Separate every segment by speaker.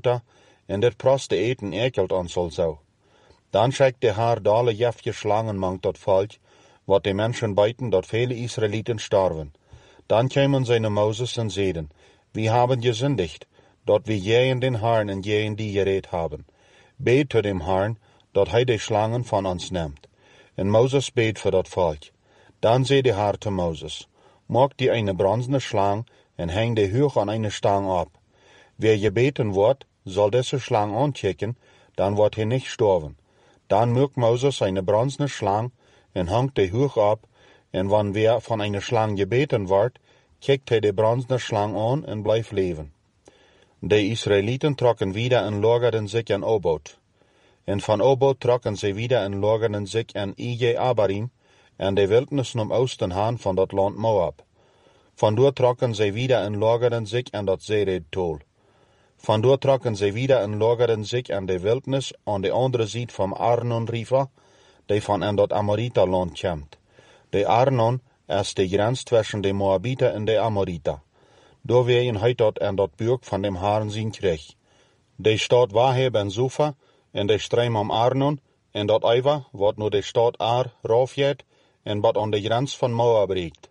Speaker 1: Ägypter, en dit proste eten ekelt ons also. Dan schickt de Herr dalle jefje Schlangen mangt dat volk, wat de Menschen beiten, dat viele Israeliten starven. Dan kämen sie nach Moses und zeiden, wir haben gesündigt, dat wir jähen den Herrn und jähen die gereed haben. Bet zu dem Herrn, dat hij de Schlangen von uns nimmt. En Moses bet für dat volk. Dan zei de Herr zu Moses, maak die eine bronzene Schlang en häng die hoch an eine Stang ab. Wer gebeten wordt, soll diese Schlang anchecken, dan wordt hij nicht sterven. Dan maakt Moses eine bronzene Schlang en hangt die hoch ab, en wann wer von einer Schlang gebeten wordt, kijkt hij de bronzene Schlang an en blijft leven. De Israeliten trokken wieder en lagerden sich in Obot. En van Obot trokken sie wieder en lagerden sich in Ije Abarim, en de Wildnis om Osten haan van dat land Moab. Vandoor trokken sie wieder en lagerden sich in dat Zered-Tol. Vandoor trokken sie wieder en lagerden sich in de Wildnis aan de andere zijde van Arnon-Riva, die van in dat Amorita-land komt. De Arnon is de grens tussen de Moabiter en de Amorita. Door wegen hij dat en dat buik van dem Herrn zijn kreeg. De stad Waheb ben Sufa, en de stream om Arnon, en dat Eiva, wat nu de stad Ar raufjet, en wat aan de grens van Moab reikt.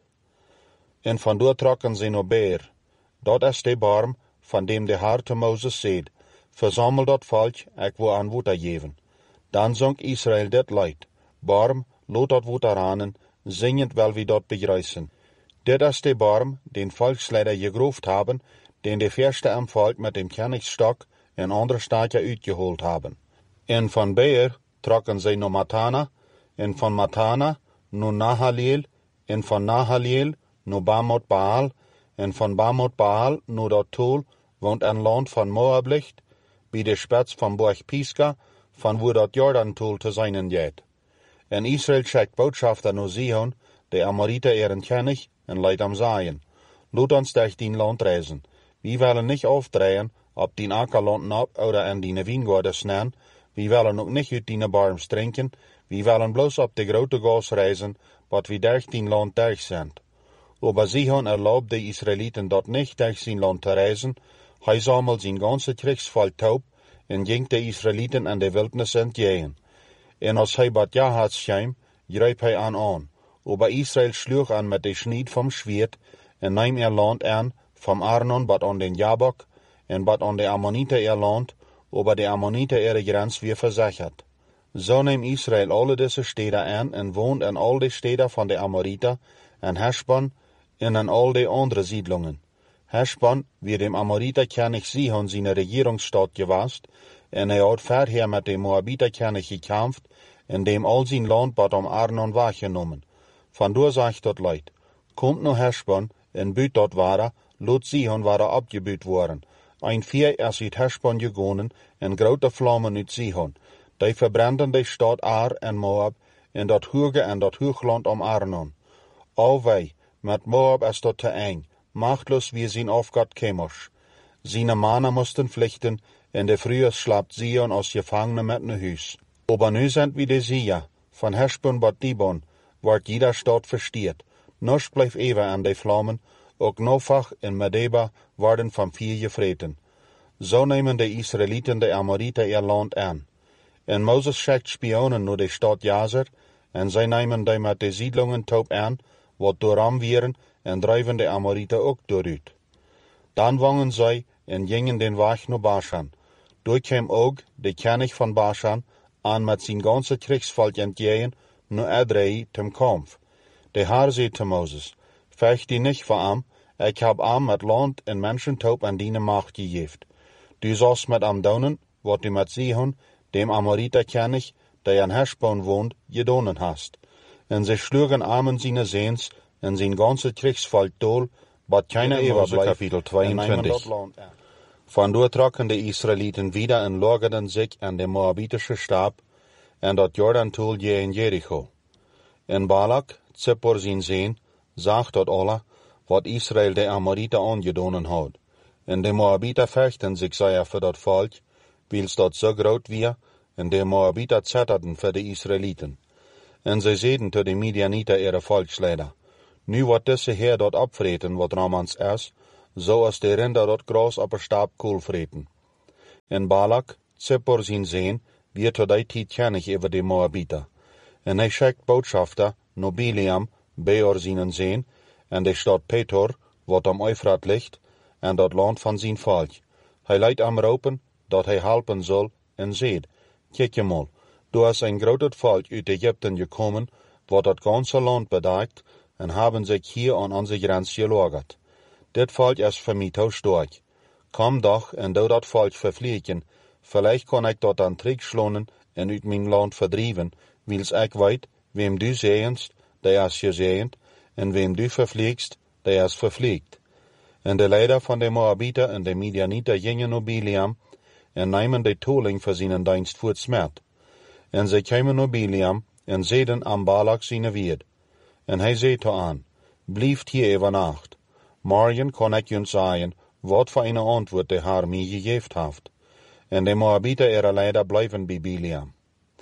Speaker 1: En vandoor trokken ze naar Beer. Dat is de barm, van dem de Herr te Moses zeid, verzamel dat volk, ik wil aan Wuter geven. Dan zong Israël dit lied, barm, loot dat Wuteranen, zingend wel wie dat begrijzen. Dit is de barm, den Volksleider gegroefd haben, den de Verste am Volk mit dem Königstock en andere Stadje uitgeholt haben. En van Beer trokken zij naar Matana, en van Matana naar Nahaleel, en van Nahaleel naar Bamot Baal, en van Bamot Baal naar dat Tol, woont een land van Moab ligt, bij de spits van Borg Pisga, van wo dat Jordan-Tol te zijn geht. En Israël schickt Botschafter naar Sihon, de Amoriter ihren König, en leidt am Sagen. Laat ons durch dien Land reisen. Wir willen nicht aufdrehen, ob dien Ackerland ab oder in dien Wijngaarden snen. Wir willen ook nicht uit dien Barms trinken. Wir willen bloß op de grote Gas reisen, wat wir durch dien Land durch sind. Aber Sihon erlaubt de Israeliten dat nicht durch sein Land te reisen. Hij sammelt zijn ganze Kriegsvolk taub en ging de Israeliten in de Wildnis entgegen. En als hij bat Jahats schijm, greep hij aan. Aber Israel schlug an mit de Schnied vom Schwert en nahm ihr Land an, vom Arnon bat an den Jabok en bat an de Ammoniter ihr Land, aber de Ammoniter ihre Grenz weer versichert. So nahm Israel alle diese Städte an en wohnt in all de Städte von de Amoriter, en Heshbon en in all de andere Siedlungen. Heshbon, wie dem Amoriter König Sihon seine Regierungsstadt gewast, en hij had verher mit dem Moabiter König gekämpft, en dem all sein Land bat am Arnon wahrgenommen. Vandoor sagt dat Leid, kommt no Heshbon en buut dat ware, lot Sihon ware abgebuut worden. Ein Vier is uit Heshbon gegonen en grote vlammen uit Sihon. Die verbranden de stad Ar en Moab en dat hoge en dat hoogland om Arnon. Al wij, met Moab is dat te eng, machtlos wie zijn Aufgott kämers. Seine Mannen mussten flüchten en de früher schlapt Sion als Gefangene met ne Huis. Aber nu sind wir de Sier, von Heshbon bat Dibon, wordt jeder Stadt verstiert. Noch blijft even aan de vlammen, ook Nofach en Medeba worden van vier gevreten. Zo nemen de Israeliten de Amoriter ihr Land aan. En Moses schickt Spionen naar de stad Jazer, en zij nemen die met de Siedlungen taub aan, wat dooram wieren, en drijven de Amoriter ook dooruit. Dan wangen zij en gingen den Weg naar Bashan. Door kwam ook de König van Bashan aan met zijn ganze Kriegsvolk entgegen, naar Edrei zum Kampf. De Herr zei te Moses, vecht die nicht vor am, ik heb am met Land en Menschen taub an diene Macht gegeven. Du sollst met am daunen, wat du met Sihon, dem Amoriter König, der in Heshbon wohnt, gedonen hast. En sie schlugen armen seine Sehns, en zijn ganze Kriegsvolk dol, bat keiner überbleibt.
Speaker 2: Kapitel 22.
Speaker 1: Vandoor trokken de Israeliten wieder en lagerden sich an dem moabitische Stab, en dat Jordan-Tol je in Jericho. En Balak, Zippor zijn Sehn, sagt dat Allah, wat Israel de Amoriter angedonen had. En de Moabiter vechten sich sehr für dat Volk, wils dat so groot wie, en de Moabiter zetterten für de Israeliten. En zij zeiden te de Midianiter ihre Volksleider, nu wat diese Heer dort abvreten, wat Ramans is, so als de Rinder dort gras op een Stab kool vreten. En Balak, Zippor zijn Zeen, wird tot die tijd kennig über de Moabiter. En hij schickt Botschafter, Biliam, Beor zijn Zeen, en de stad Petor, wat am Euphrat ligt, en dat land van zijn volk. Hij leidt am roepen, dat hij helpen zal, en zegt, kijk je mal, du hast een groot volk uit Egypten gekomen, wat dat ganze land bedekt, en haben sich hier an onze grens gelagert. Dit volk is voor mij te sterk. Kom doch en doe dat volk vervliegen, vielleicht kan ik dat dan terugschlonen en uit mijn land verdrijven, wils ik weet, wem du zegenst, der is gezegend, en wem du vervliegst, der is vervliegt. En de leider van de Moabiter en de Midianiter gingen naar Biliam, en namen de toling voor zijn dienst voor het smet. En zij kwamen naar Biliam, en zeiden aan Balak zijn weerd. En hij zei te aan, blijft hier over nacht. Morgen kan ik jullie zeggen, wat voor een antwoord de Heer mij gegeven heeft. En de Moabiter ihre leider blijven bij Biliam.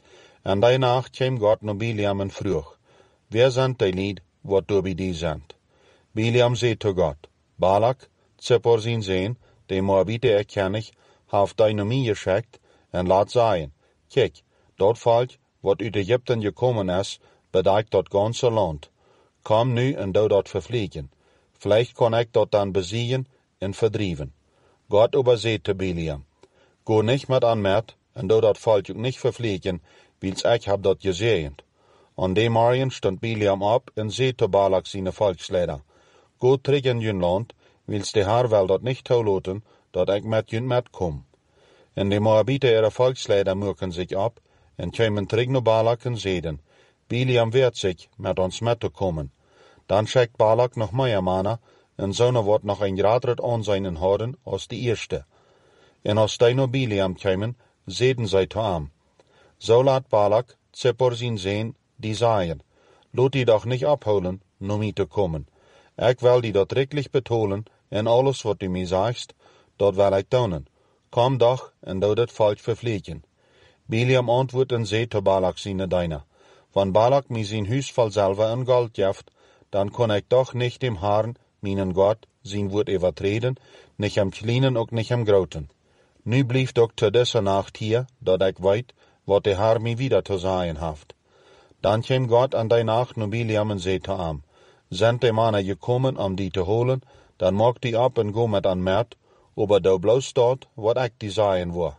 Speaker 1: En die nacht kwam God naar Biliam en vroeg, wer zijn die lied, wat du bij die zijn? Biliam zei te God, Balak, Zippor zijn Zeen, de Moabiter erken ik, heeft die naar mij geschickt, en laat zeggen, kijk, dat volk, wat uit Egypten gekomen is, bedekt dat ganze land. Kom nu en doe dat vervliegen. Vielleicht kan ik dat dan besiegen en verdrijven. God aber zei te Biliam, go nicht met aan met, en doe dat volk ook niet vervliegen, wils ik heb dat gezegend. An dem morgen stond Biliam op en zei te Balak zijn volksleider, go terug in jun land, wils de Heer wil dat niet toelaten, dat ik met jun met kom. En de Moabiter ihre volksleider merken zich op, en kwamen terug naar Balak en zeiden, Biliam wehrt sich, met ons met te komen. Dan schickt Balak nog meer mannen, en zonen wordt nog een groter aanzien houden als de eerste. En als die naar Biliam kwamen, zeiden zij te hem, zo laat Balak, Zippor zijn Zeen, die zeggen, laat die doch niet opholen, naar mij te komen. Ik wil die dat rechtlich betonen, en alles wat du mij sagst, dat wil ik doen. Kom doch, en doe dat volk vervliegen. Biliam antwoordt en zei te Balak zijn diener, wenn Balak mij zijn huis vol zilver en gold geeft, dan kan ik doch niet dem Herrn, mijn God, zijn woord overtreden, nicht am kleinen ook nicht am groten. Nu blijft ook te deze nacht hier, dat ik weet, wat de Herr mij wieder te zeggen heeft. Dan kwam God aan die nacht naar Biliam en zei te hem, zijn de mannen gekomen om die te holen, dan maak die op en go met aan met, aber du bloos staat, wat ik die zeggen wil.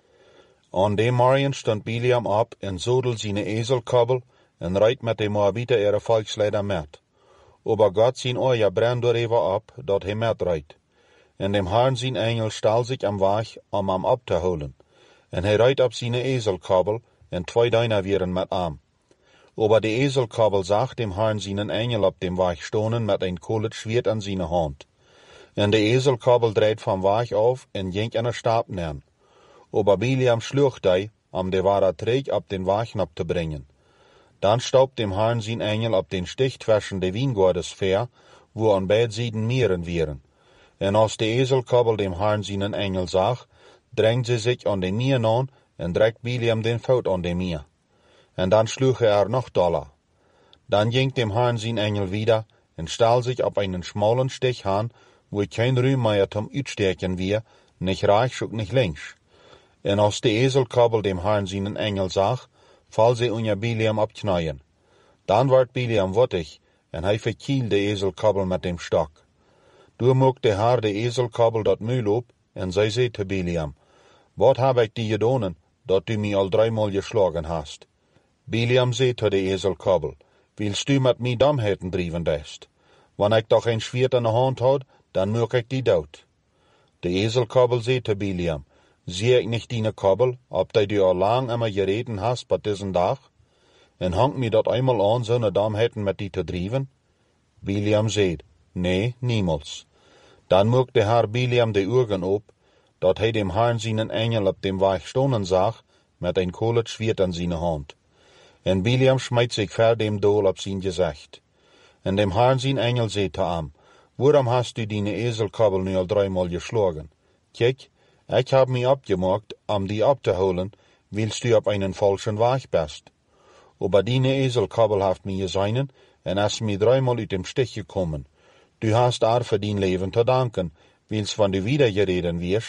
Speaker 1: An dem morgen stond Biliam op en zodel zijn ezelkobbel en rijdt met de Moabiter ihre volksleider met. Aber God zijn oor brennt door even op, dat hij met rijdt. En dem Herrn zijn engel stal zich am weg, om hem op te holen. En hij rijdt op zijn ezelkobbel, en 2 diener wieren met hem. Aber de ezelkobbel zag dem Herrn zijn engel op dem weg stonen met een kolet schwert aan zijn hand. En de ezelkobbel dreht vom weg auf en ging in een Stab neer. Aber Biliam sloeg die, om de ware Träg op den Wagen op te brengen. Dan staubt dem Herrn zijn engel op den Stich zwischen de Wiengordesfeer, wo an beid Seiten Meeren wieren. En als de ezelkobbel dem Herrn zijn engel zag, drängt sie sich an de Meer aan en drekt Biliam den Fout an de Meer. En dan sloeg nog doller. Dan ging dem Herrn zijn engel wieder en stal sich op einen schmalen Stich aan, wo kein Ruhm mehr zum Uitsteken wie, nicht rechts und nicht links. En als de ezelkobbel dem Herrn zijn engel zag, val sie unter Biliam op knieën. Dan werd Biliam wottig, en hij verkielt de ezelkobbel met dem stok. Door mocht de Herr de ezelkobbel dat muil op, en zij zei te Biliam, wat heb ik die gedonen, dat du mij al 3-maal geschlagen hast? Biliam zei te de ezelkobbel, willst du met mij domheden drijven best? Wanneer ik toch een schwert in de hand had, dan mocht ik die dood. De ezelkobbel zei te Biliam, zie ik nicht die kobbel, ob du al lang immer gereden hast bei diesen Tag? En hangt mir dat einmal an, so ne Domheden met die te drijven? Biliam zei, nee, niemals. Dan mocht de Herr Biliam de Ogen op, dat hij dem Herrn zijn engel op dem weg stonen zag, met een kolet schwert aan zijn hand. En Biliam smijt zich ver dem dool op zijn gezicht. En dem Herrn zijn engel zei te hem, waarom hast du die ezelkobbel nu al 3-maal geschlagen? Kijk, ik heb mij opgemaakt, om die op te holen, willst du op einen falschen Weg bist. Aber die ezelkobbel heeft mij gezien, en is mij 3-maal uit dem Stich gekommen. Du hast voor dien leven te danken, wils van du wiedergereden wirst,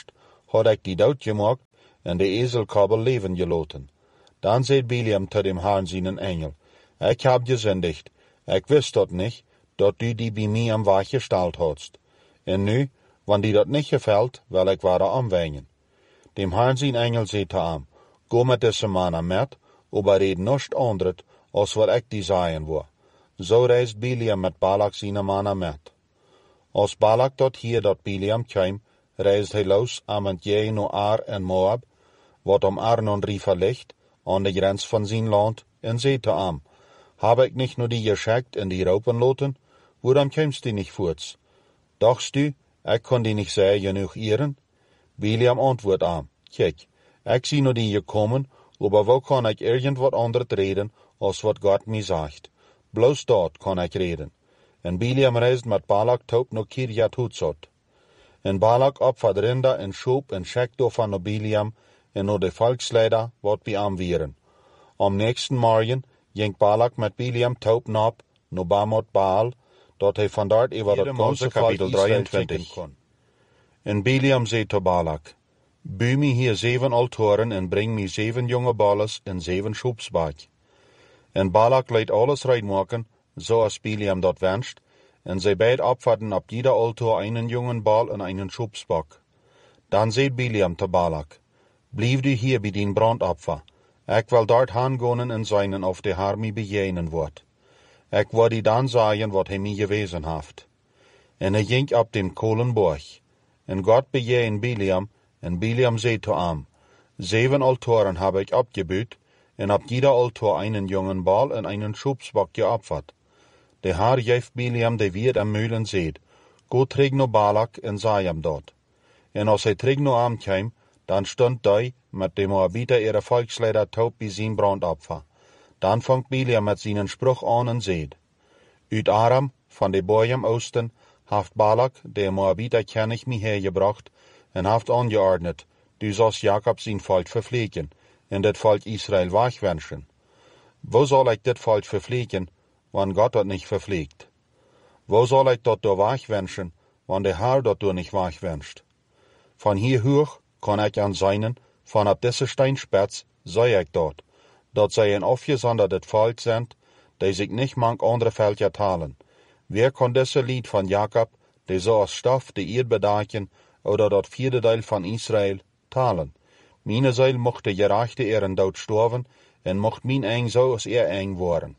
Speaker 1: had ik die dood gemaakt en de ezelkabel leven gelaten. Dan zei Biliam tot dem Herrn seinen Engel, ik heb gezendigt, ik wist dat niet, dat du die bij mij am Weg gestalt hadst. En nu, wann die dat niet gefällt, wil ik ware amwengen. Dem Herrn sein Engel zei te hem, go met deze mannen met, überred nichts anderes, als wat ik die zeggen wil. Zo reist Biliam met Balak seine mannen met. Als Balak tot hier dat Biliam kwam, reist hij los am het je no Ar en Moab, wat om Arnon River ligt, aan de grens van zijn land, en zei te hem, heb ik niet nur die geschickt en die ropen laten, waarom kommst du nicht voorts? Dachtst du, ik kon die nicht sehr genoeg ehren? Biliam antwoordt hem, kijk, ik zie nur die gekommen, aber wo kan ik irgend wat anderes reden, als wat God mij zegt? Bloos dat kan ik reden. En Biliam reist met Balak taub no Kirjat Hutzot. En Balak opvat rinder en schoop en schickt van no Biliam en no de volksleider wat bij hem wieren. Am nächsten morgen ging Balak met Biliam taub nap no Bamot Baal, dat hij van dort over dat ganze kapitel 23 kon. En Biliam zei te Balak, bouw mij hier 7 altoren en breng mij 7 jonge balles en 7 schoepsbak. En Balak liet alles reinmaken, zoals Biliam dat wenscht, en zij beid opvatten op jeder altor einen jongen bal en einen schoepsbak. Dan zei Biliam te Balak, blijf du hier bij dien brandopfer. Ik wil dort hangonen en zijn of de Herr mij begegnen wordt. Ik wil die dan zeggen wat hij mij gewezen heeft. En hij ging op dem Kolenborg. En God bejeen Biliam, en Biliam zei te hem, 7 altoren heb ik opgebouwd, en op jeder altor einen jongen bal en einen schoepsbak geopfert. De Herr geeft Biliam de wierd am Mühlen zeed, go trek no Balak en zei hem dat. En als hij trek no am kwam, dan stond hij met de Moabiter ihre volksleider taub bij zijn brandopfer. Dan vangt Biliam met zijn spruch aan en zeed. Uit Aram, van de boy am Oosten, heeft Balak, de Moabiter König, mij hergebracht en heeft aangeordnet, du sollst Jakob zijn volk verpflegen en dit volk Israël wegwenschen. Wo soll ik dit volk verpflegen, wann Gott dat nicht verpflegt? Wo soll ich dat door wegwenschen, wann der Herr dat door nicht wegwenscht? Von hier hoch kann ich an seinen, von ab diese Steinspitz, sei ich dat zij een afgezonderd volk zijn, die zich niet mank andere veldje talen. Wer kann deze lied van Jakob, die zo als stof de eerd bedaken, oder dat 4e deel van Israël, talen? Meine Seil mocht de gerechte ehren dood sterven, en mocht mijn eng zo als eng worden.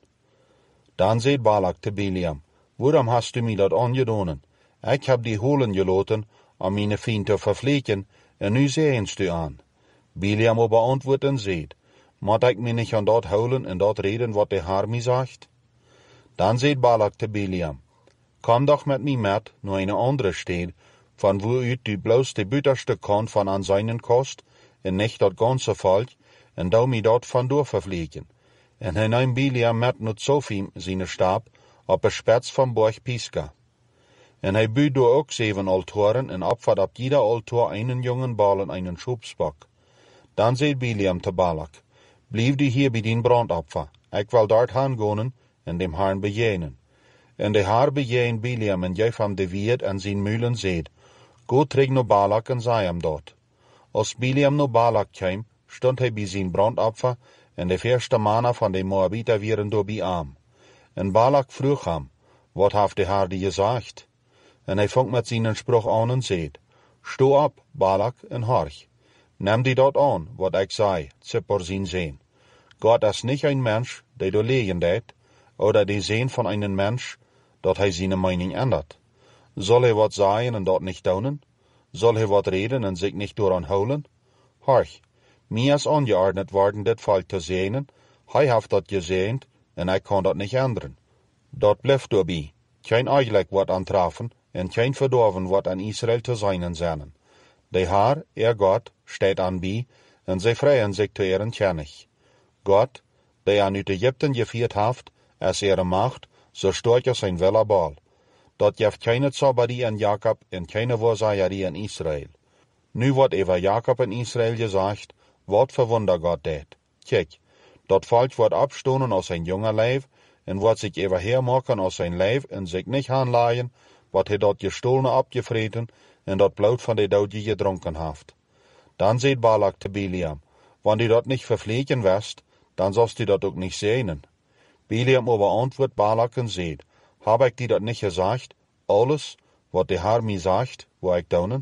Speaker 1: Dan zei Balak te Biliam, waarom hast du mij dat aangedonen? Ik heb die holen gelaten, om mijn vriend te verpflegen, en nu zeens du aan. Biliam aber antwoordt en zeid, moet ik mij niet aan dat houden en dat reden wat de Herr mij zegt? Dan zei Balak te Biliam, kom doch met mij met naar een andere stad, van waaruit du bloos de buiterste kant van aan seinen kost, en nicht dat ganze volk, en dou mij dat van door verpflegen. En hij nam Biliam met naar Zophim, zijn stab, op een spits van Borg Pisga. En hij bouwt door ook 7 altoren en opvat op jeder altor einen jongen bal en einen schoepsbak. Dan zei Biliam te Balak, blijf du hier bij dien brandopfer, ik wil dort hangonen en dem Herrn bejenen. En de Herr bejeen Biliam en geef hem de wierd en zijn mühlen zeed, go trek no Balak en zei hem dat. Als Biliam no Balak kwam, stond hij bij zijn brandopfer, en de eerste mannen van de Moabiter waren door bij hem. En Balak vroeg hem, wat heeft de Herr die gezegd? En hij vangt met zijn spruch aan en zeed, sto op, Balak, en horch. Neem die dat aan, wat ik zei, zippor zijn zeen. Gott is niet een mens, die doorlegen deed, oder die zeen van een mens, dat hij zijn mening ändert. Zal hij wat zeggen en dat niet doen? Zal hij wat reden en zich niet door aanhouden? Horch, mij is aangeordnet worden dit volk te zegenen, hij heeft dat gezegend, en ik kan dat niet ändern. Dat blijft doorbij, geen eigenlijk wat aantreffen, en geen verdorven wat aan Israël te zijn zijn. De Herr, Gott, steht aan bij, en zij vrijen zich te ehren König. Gott, der aan uit Egypten geführt heeft, is ihre Macht, so stark als sein Wellerball. Dat geeft keine Zauberie an Jakob en keine Wahrsagerie an Israël. Nu wordt over Jakob en Israël gezegd, wat voor Wunder Gott deed. Kijk, dat volk wordt abstonen aus zijn jonge lijf, en wordt zich overheer maken aus zijn lijf en zich niet aanlaaien, wat hij dat gestohlene abgevreten en dat bloed van de dood gedronken heeft. Dann seht Balak te Biliam, wann die dort nicht verpflegen wirst, dann sollst die dort auch nicht sehnen. Biliam aber antwortet Balak und seht, hab ich die dort nicht gesagt, alles, was der Herr mir sagt, wo ich daunen?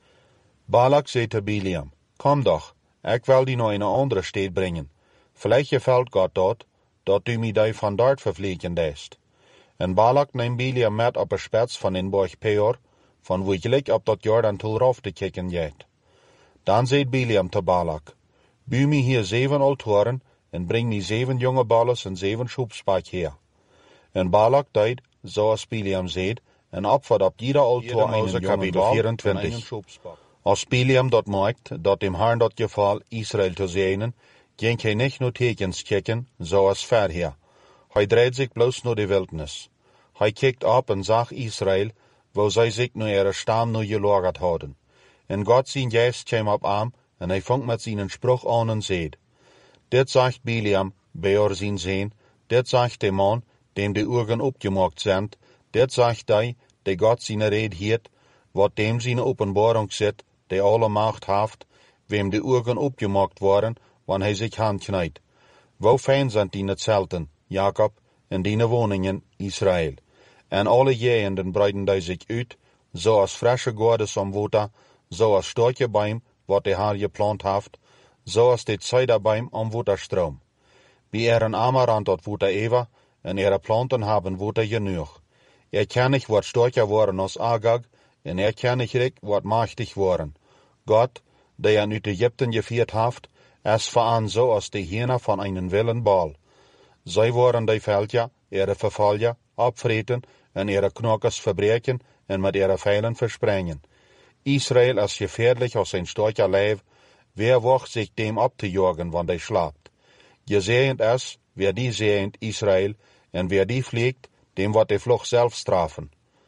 Speaker 1: Balak seht te Biliam, komm doch, ich will die noch in eine andere Stadt bringen. Vielleicht gefällt Gott dort, dat du mir die von dort verpflegen lässt. En Balak neemt Biliam met op een spets van in Borg Peor, van wo gelijk op dat Jordan toe rauf te kijken jet. Dan zei Biliam te Balak, bouw me hier 7 altoren en breng me 7 jonge balles en 7 schoepspak her. En Balak deed, zoals Biliam zei, en opvat op jeder altor einen jongen bal 24. Als Biliam dat maakt, dat dem Herrn dat geval Israël te zijnen, ging hij niet nur tekens kijken, zoals verher. Hij dreht zich bloos naar de wildnis. Hij kijkt op en zag Israël, wo zij zich naar ihre stam nu gelagert hadden. En God zijn geest kwam op hem, en hij vangt met zijn spruch aan en zeid. Dit zegt Biliam, Beor zijn zeen, dit zegt de man, dem de ogen opgemaakt zijn, dit zegt hij, de God zijn red hiert, wat dem zijn openbaring zit, de alle macht heeft, wem de ogen opgemaakt worden, wanneer hij zich handknijdt. Wo fijn zijn die zelten, Jacob, en die woningen, Israël. En alle jehenden breiden die zich uit, zoals frische goede som water, zoals sterke Baum, wat de Herr geplant heeft, zoals de Zeiderbaum am Waterstroom. Wie een Amarant dat water Eva, en ihre Planten haben water genug. Kan nicht wat sterker worden als Agag, en kan nicht rik wat machtig worden. Gott, der uit Ägypten geführt heeft, es veran so als de Hühner van einen willen Bal. Zij worden die Veldja, ihre Verfalja, abvreten en ihre Knokkers verbreken en met ihre Pfeilen versprengen. Israël is gefährlich aus sein starker Leib, wer wacht sich dem abzujagen, wann der schlapt. Gesehend es, wer die sehend Israël, en wer die fliegt, dem wird die Flucht selbst strafen.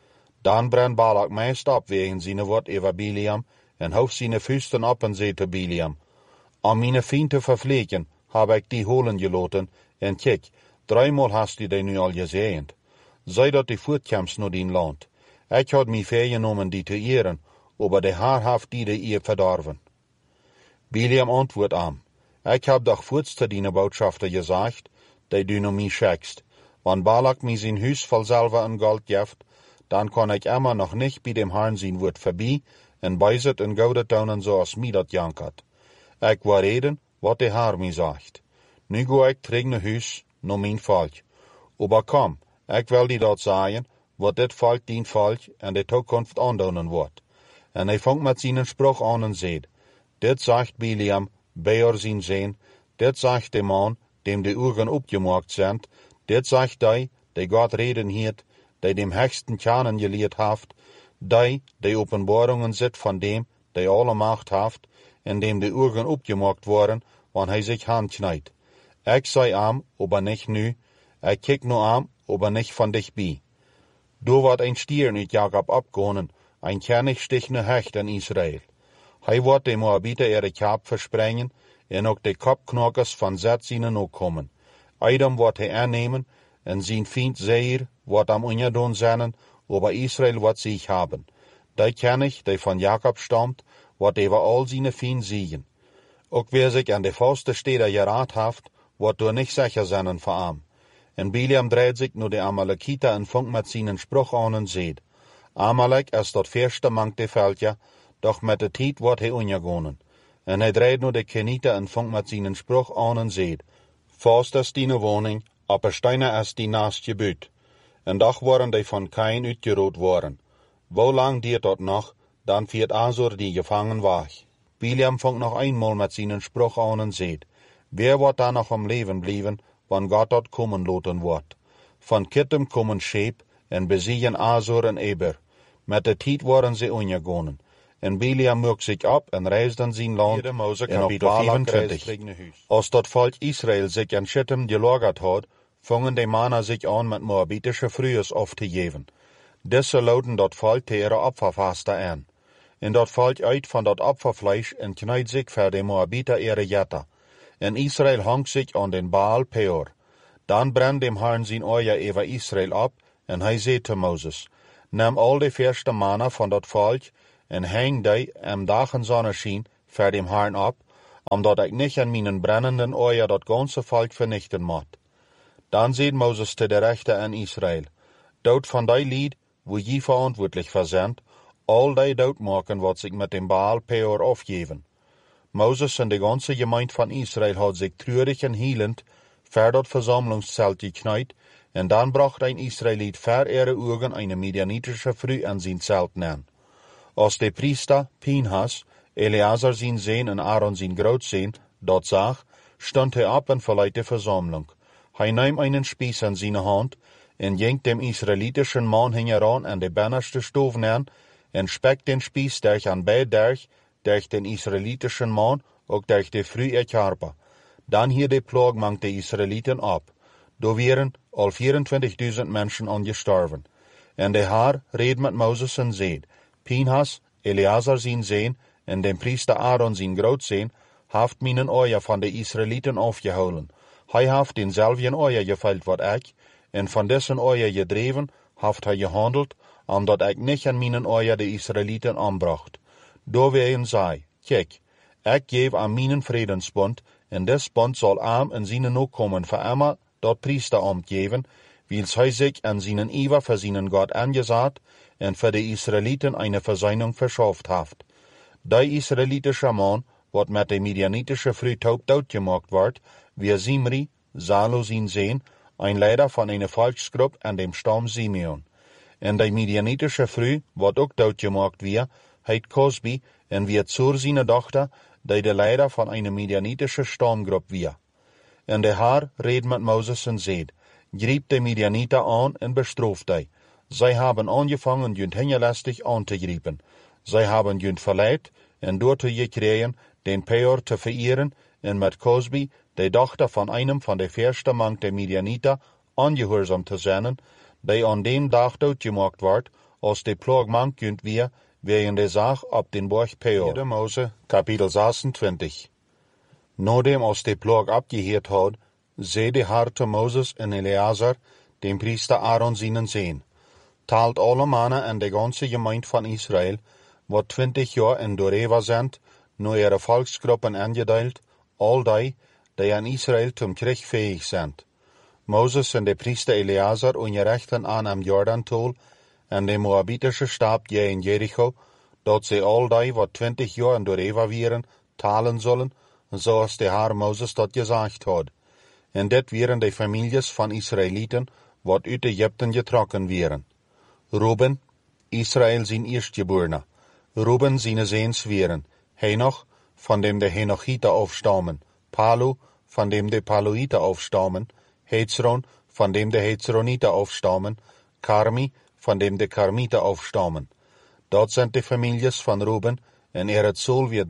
Speaker 1: Dan brennt Balak meist ab wegen seine Wort über Biliam, en houft seine Füßen ab en zei te Biliam, om meine Fien te verpflegen, habe ich die holen gelaten, en kijk, 3-mal hast du die nu al gesehend. Sei dat die voortkomst naar die land. Ik had mij vergenomen die te ehren, aber der Herr heeft die de eer verdorven. Biliam antwoordt aan, ik heb doch voorts te die Botschafter gesagt, die du naar mij schickst. Wann Balak mij zijn huis vol zilver en gold geeft, dan kan ik immer nog niet bij dem Herrn zijn woord voorbij, en bijzet en gouden tonen zoals mij dat jankert. Ik wil reden, wat de Herr mij zegt. Nu ga ik terug naar huis, naar mijn volk. Aber kom, ik wil die dat zeggen, wat dit volk dien volk en de toekomst aandoen wordt. En hij vangt met zijn spruch aan en zegt, dit zegt Biliam, Beor zijn zeen, dit zegt de man, dem de ogen opgemaakt zijn, dit zegt die, die God reden hiert, die dem höchsten Kanen geleerd heeft, die, de openbaringen zit van dem, die alle macht heeft, en dem de ogen opgemaakt worden, wanneer hij zich handknijdt. Ik zei am, aber nicht nu, ik kijk nu am, aber nicht van dichtbij. Du wordt een stier uit Jacob abgehonen, ein Kernigstich ne Hecht in Israël. Hij wordt de Moabiter ihre Kap versprengen, en ook de Kopknokkers van Zet zienen ook komen. Eidem wordt hij aannemen, en zijn vriend Seir wordt am ungedoen zijn, aber Israël wordt zich haben. Die König, die van Jacob stammt, wordt over al zijn vrienden siegen. Ook wer sich an de vaste Städte geraad heeft, wordt door nicht sicher zijn voor hem. En Biliam dreht sich nur de Amalekiter en funkt met zijn spruch aan en zegt, Amalek is dat verste mank de veldja, doch met de tijd wordt hij ondergonen. En hij dreht nur de Keniter en funkt met zijn spruch aan en zegt, vast is die woning, aber steiner is die naast je buurt. En doch worden die van Kain uitgeroot worden. Wo lang diert dat nog, dan viert Asur die gevangen weg. Biliam funkt nog eenmaal met zijn spruch aan en zegt, wer wordt da nog am Leben blijven, wann Gott dort kommen loten wordt. Van Kittem kommen Scheep en besiegen Asur en Eber. Met de tijd worden ze ondergonen. En Biliam mukt zich op en reist dan zijn land en op Balak 25. Als dat volk Israël zich in Schittim gelagert had, vangen de mannen zich aan met moabitische vrouwen af te geven. Deze loten dat volk te ihre opfervasten aan. En dat volk uit van dat opferfleisch en knijdt zich voor de Moabiter ihre jetter. En Israël hangt zich aan den Baal Peor. Dan brennt dem Herrn zijn oor over Israël op, en hij zei te Moses, neem al de verste mannen van dat volk, en hang die am dag en zonneschien für dem Herrn ab, omdat ik nicht an meinen brennenden Oja dat ganze Volk vernichten moet. Dan zei Moses te de rechter an Israel, dood van die Lied, wo je verantwoordelijk voor zijn, al die dood maken wat zich met dem Baal Peor afgeven. Moses en de ganze Gemeinde van Israel had zich treurig en hielend voor dat Versammlungszelt geknüht, en dan bracht ein Israelit vor ihre Augen eine midianitische Frau an sein Zelt neer. Als de priester Pinhas, Eleazar zijn Sohn en Aaron zijn Grootzoon, dat zag, stond hij op en verliet de Versammlung. Hij nahm einen Spieß in seine Hand en ging dem israelitischen Mann hingeran an de bennerste Stof neer en spekt den Spieß durch an beide durch den israelitischen Mann ook durch de Frau ihr Körper. Dan hier de Plag mangt de Israeliten ab. Da wären al 24.000 Menschen angestorben. En de Herr reed met Moses en zeid, Pinhas, Eleazar zijn Sohn, en dem priester Aaron zijn Grootzoon, haft minen Oja van de Israeliten afgehouden. Hij haft denzelfden Oja geveild wat ik, en van dessen Oja gedreven, haft hij gehandeld, omdat ik niet aan minen Oja de Israeliten aanbracht. Da weien zei, kijk, ik geef aan minen Vredensbond, en des Bond zal aan en zijn nakomen voor immer dat priesteramt geven, wils hij zich an seinen Iver für seinen Gott angesagt en für de Israeliten eine Versöhnung verschafft haft. Die israelitische Mann, wat met de midianitische Frau taub doodgemaakt wordt, wie Zimri, Salo zijn Sohn, ein Leiter van eine Volksgruppe an dem Stamm Simeon. En de midianitische Frau, wat ook doodgemaakt wie, heet Cosbi, en wie zur seine Tochter, die de Leiter van eine midianitische Stammgruppe wie. En de Herr reed met Moses en zeid, griep de Midianiter aan en bestraft die. Zij hebben angefangen junt hingelastig aan te grijpen. Zij hebben junt verleid en daartoe gekregen den Peor te vereeren en met Cosbi, de dochter van einem van de verste mank de Midianiter, ongehoorzaam te zijn, die aan dem dag doodgemaakt wordt, als de plag mank junt weer, wegen de zaak op den Berg Peor. 4 Mose, kapitel 26. Nadem als de plag abgeheerd had, zei de Herr te Moses en Eleazar, dem priester Aaron seinen Sohn, talt alle mannen en de ganze Gemeinde van Israel, wat 20 jaar in Doreva zijn, nu ihre Volksgruppen angedeelt, al die an Israel zum Krieg fähig zijn. Moses en de priester Eleazar ungerechten aan am Jordantal, en de Moabitische Stab je in Jericho, dat ze al die wat 20 jaar in Doreva wieren, talen zullen, zoals de Herr Moses dat gezegd had. En dit waren de families van Israeliten, wat uit Egypten getrokken waren. Ruben, Israel zijn eerstgeborene. Ruben zijn Zoons waren. Henoch, van dem de Henochieten afstammen. Palu, van dem de Paluiten afstammen. Hezron, van dem de Hezronieten afstammen. Carmi, van dem de Carmieten afstammen. Dat zijn de families van Ruben, en het zool weer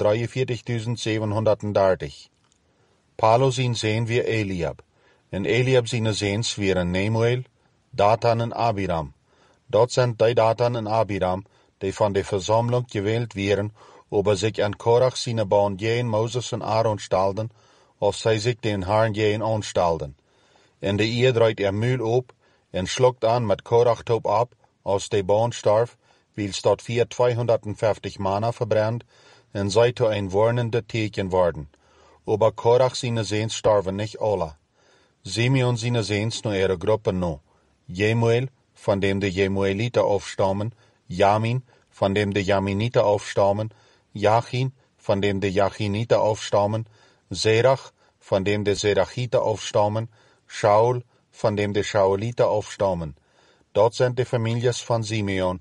Speaker 1: 43.730. Palu zijn Zoon weer Eliab. En Eliab zijn Zoons waren Nemuel, Datan en Abiram. Dat zijn die Datan en Abiram, die van de Versammlung gewählt werden, ob zich an Korach zijn baan jeen Moses en Aaron stalden, of zij zich den Herrn jeen aanstalden. En de eer draait muil op, en schluckt aan met Korach top ab, als de baan starf, wils dat 250 Manna verbrennt, en zij to ein warnende teken worden. Aber Korach seine Zoons starven nicht alle. Simeon seine Zoons nur ihre Gruppen no. Jemuel, von dem de Jemueliter aufstammen, Jamin, von dem de Jaminiter aufstammen, Jachin, von dem de Jachiniter aufstammen, Serach, von dem de Serachiter aufstammen, Shaul, von dem de Shauliter aufstammen. Dort sind die Families von Simeon,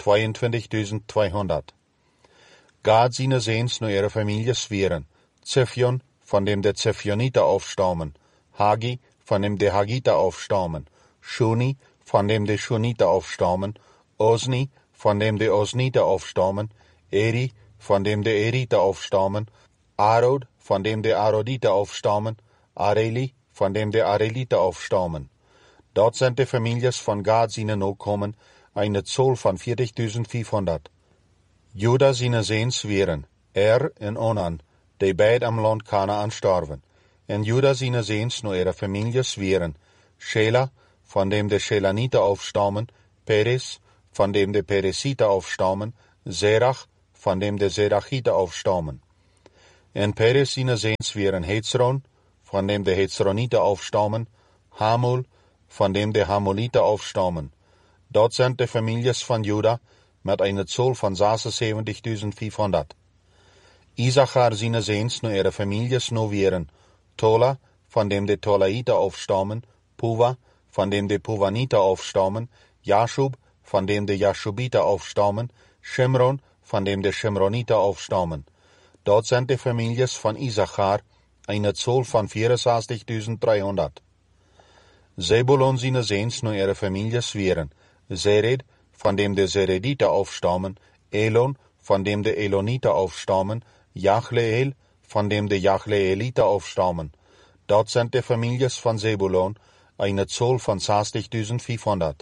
Speaker 1: 22.200. Gad seine Zoons nur ihre Families waren. Ziphion, von dem de Ziphioniter aufstammen, Hagi, von dem de Hagiter aufstammen, Shuni, von dem de Shuniter aufstammen, Osni, von dem de Osniter aufstammen, Eri, von dem de Eriter aufstammen, Arod, von dem de Aroditer aufstammen, Areli, von dem de Areliter aufstammen. Dort sind die Families von Gad seine Nachkommen, eine Zahl von 40.500. Juda seine Zoons waren en Onan, die beid am Land Kanaan starven. En Juda seine Zoons nur ihre Families waren Shela, von dem de Shelaniter aufstammen, Peres, von dem de Peresiter aufstammen, Serach, von dem de Serachiter aufstammen. En Peres seine Seens wären Hezron, von dem de Hezroniter aufstammen, Hamul, von dem de Hamuliter aufstammen. Dort sind de Families von Juda mit einer Zahl von 76.500. Isachar seine Seens nur ihre Families nur wären Tola, von dem de Tolaiter aufstammen, Puva, von dem de Puvaniter aufstammen, Jaschub, von dem de Jaschubiter aufstammen, Shimron, von dem de Shimroniter aufstammen. Dort sind die Families von Isachar eine Zahl von 64.300. Zebulon seine Seens nur ihre Families wären Sered, von dem de Serediter aufstammen, Elon, von dem de Eloniter aufstammen, Jachleel, von dem de Jachleeliter aufstammen. Dort sind die Families von Zebulon eine Zahl von 60.500.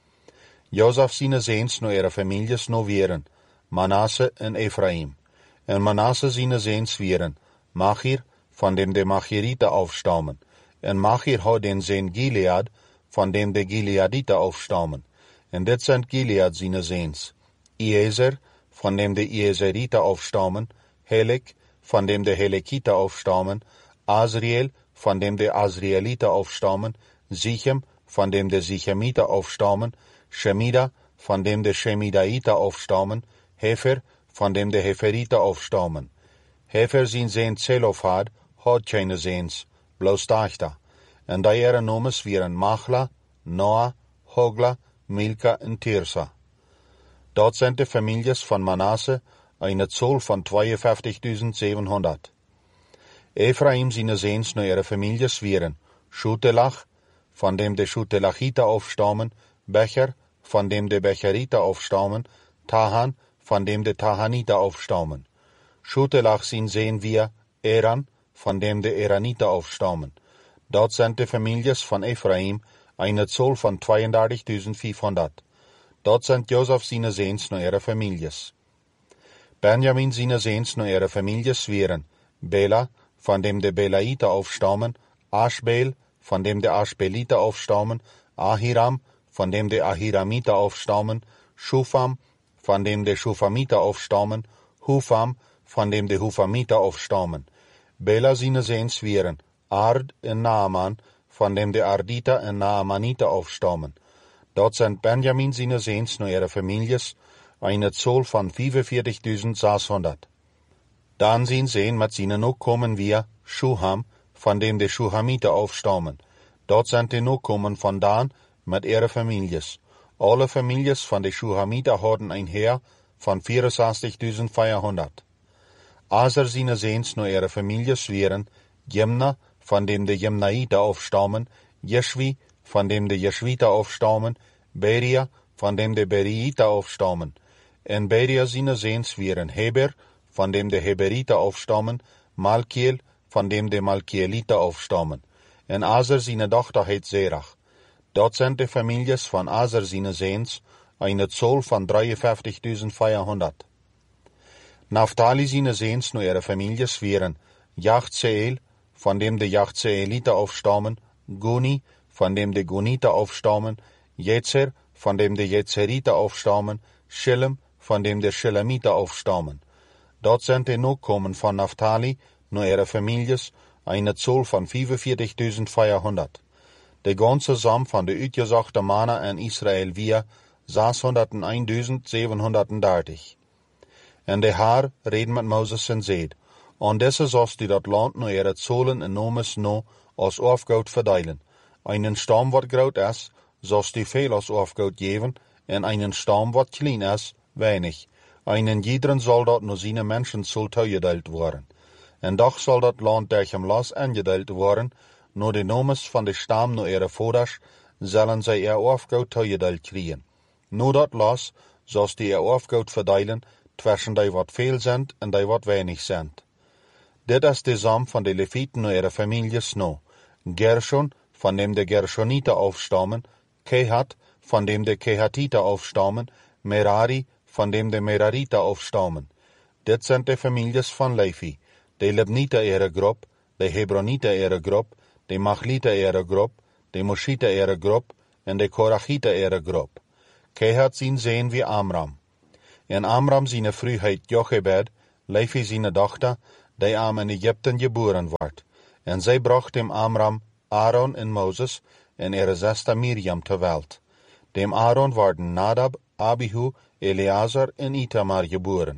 Speaker 1: Josef seine Seens nur ihre Families nur wären Manasse en Ephraim. En Manasse seine Seens wären Machir, von dem de Machiriter aufstammen. En Machir hat den Seen Gilead, von dem de Gileaditer aufstammen. En dit sind Gilead seine Seens. Iezer, von dem de Iezeriter aufstammen. Helek, von dem de Helekiter aufstammen. Asriel, von dem de Asrieliter aufstammen. Sichem, von dem de Sichemiter aufstammen. Shemida, von dem de Shemidaiter aufstammen. Hefer, von dem de Heferiter aufstammen. Hefer sin Seen Zelophad, hat keine Seens, bloß Dachter. En da ihre Nomes wären Machla, Noah, Hogla, Milka en Tirsa. Dort sind die Families von Manasse eine Zahl von 52.700. Ephraim seine Seens nur ihre Families wären Schutelach, von dem de Schutelachiter aufstammen, Becher, von dem de Becheriter aufstammen, Tahan, von dem de Tahaniter aufstammen. Schutelach sin sehen wir Eran, von dem de Eraniter aufstammen. Dort sind die Families von Ephraim eine Zahl von 32.500. Dort sind Josef seine Seens nur ihre Families. Benjamin seine Seens nur ihre Families wären Bela, von dem de Belaiter aufstammen, Aschbel, von dem de Aschbeliter aufstammen, Ahiram, von dem de Ahiramiter aufstammen, Schufam, von dem de Schufamiter aufstammen, Hufam, von dem de Hufamiter aufstammen. Bela seine Seens wären Ard en Naaman, von dem de Arditer en Naamaniter aufstammen. Dort sind Benjamin seine Seens nur ihre Families eine Zahl von 45.600. Dann sind Seen mit seinen Nachkommen wir Schuham, von dem de Schuhamiter aufstammen. Dort sind die Nachkommen von Dan mit ihre Families. Alle Families von de Schuhamiter hatten ein Heer von 64.400. Aser seine Seens nur ihre Families wären Jemna, von dem de Jemnaiter aufstammen, Jeschwi, von dem de Jeschwiter aufstammen, Beria, von dem de Beriiter aufstammen. En Beria seine Seens wären Heber, von dem de Heberiter aufstammen, Malkiel, von dem de Malkieliter aufstammen. En Aser seine Tochter heit Serach. Dort sind die Families von Aser seine Seens eine Zahl von 53.400. Naphtali seine Seens nur ihre Families wären Jachzeel, von dem de Jachzeeliter aufstammen, Guni, von dem de Guniter aufstammen, Jetzer, von dem de Jetzeriter aufstammen, Schillem, von dem de Schillemiter aufstammen. Dort sind die Nachkommen von Naphtali, nur ihre Families, eine Zahl von 45.400. Der ganze Samm von der uitgesuchten Manna in Israel wir 601.730. En de Haar reden met Moses en zeid, en deze zoals die dat land nu ihre Zollen en nomes no als Aufgaut verdeilen. Einen Stamm wat groot is, zoals die veel als Aufgaut geven, en einen Stamm wat klein is, weinig. Einen jiederen soll dat nur seine Menschen soll toegedeeld worden. En doch soll dat land durch hem Las angedeeld worden, nur de nomes van de Stamm nur ihre Voders, zullen zij ihr Aufgaut toegedeeld kriegen. Nur dat Las, zoals die ihr Aufgaut verdeilen, zwischen die wat veel zijn en die wat weinig zijn. Dit is de Samen van de Leviten naar ihre Families no. Gershon, von dem de Gershoniter aufstammen, Kehat, von dem de Kehatiter aufstammen, Merari, von dem de Merariter aufstammen. Dit sind de Families von Levi, de Libniter ihre Gruppe, de Hebroniter ihre Gruppe, de Machliter ihre Gruppe, de Moschiter ihre Gruppe en de Korachiter ihre Gruppe. Kehat zien sehen wie Amram. En Amram seine Frühheit Jochebed, Levi seine Tochter, die in Ägypten geboren werd. En zij bracht dem Amram Aaron en Moses en ihre Schwester Miriam ter Welt. Dem Aaron werden Nadab, Abihu, Eleazar en Itamar geboren.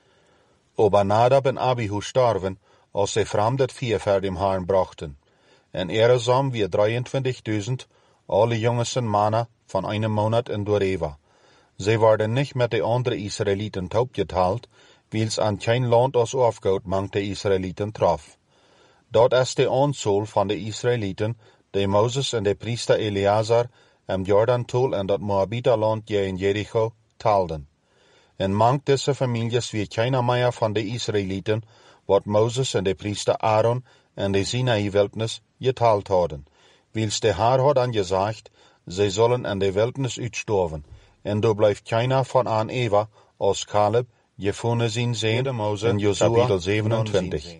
Speaker 1: Aber Nadab en Abihu starven, als zij fremdet vier voor dem Herrn brachten. En ihre Som wie 23.000, alle jongesten Mannen van einem Monat in Doreva. Zij werden nicht met de andere Israeliten taubgeteilt, wils an kein Land als Aufgaut mangt de Israeliten traf. Dat is de aantal van de Israeliten, die Moses en de priester Eleazar am Jordan-Tol en dat Moabiterland je in Jericho taalden. En mangt deze families wie keiner meer van de Israeliten, wat Moses en de priester Aaron en de Sinai-Wildnis getaald hadden, wils de Herr had angezegd, zij zullen in de Wildnis uitstorven, en do blijft keiner van aan Eva, als Caleb, Jefone zien zijn, Moses, en Josua, 27.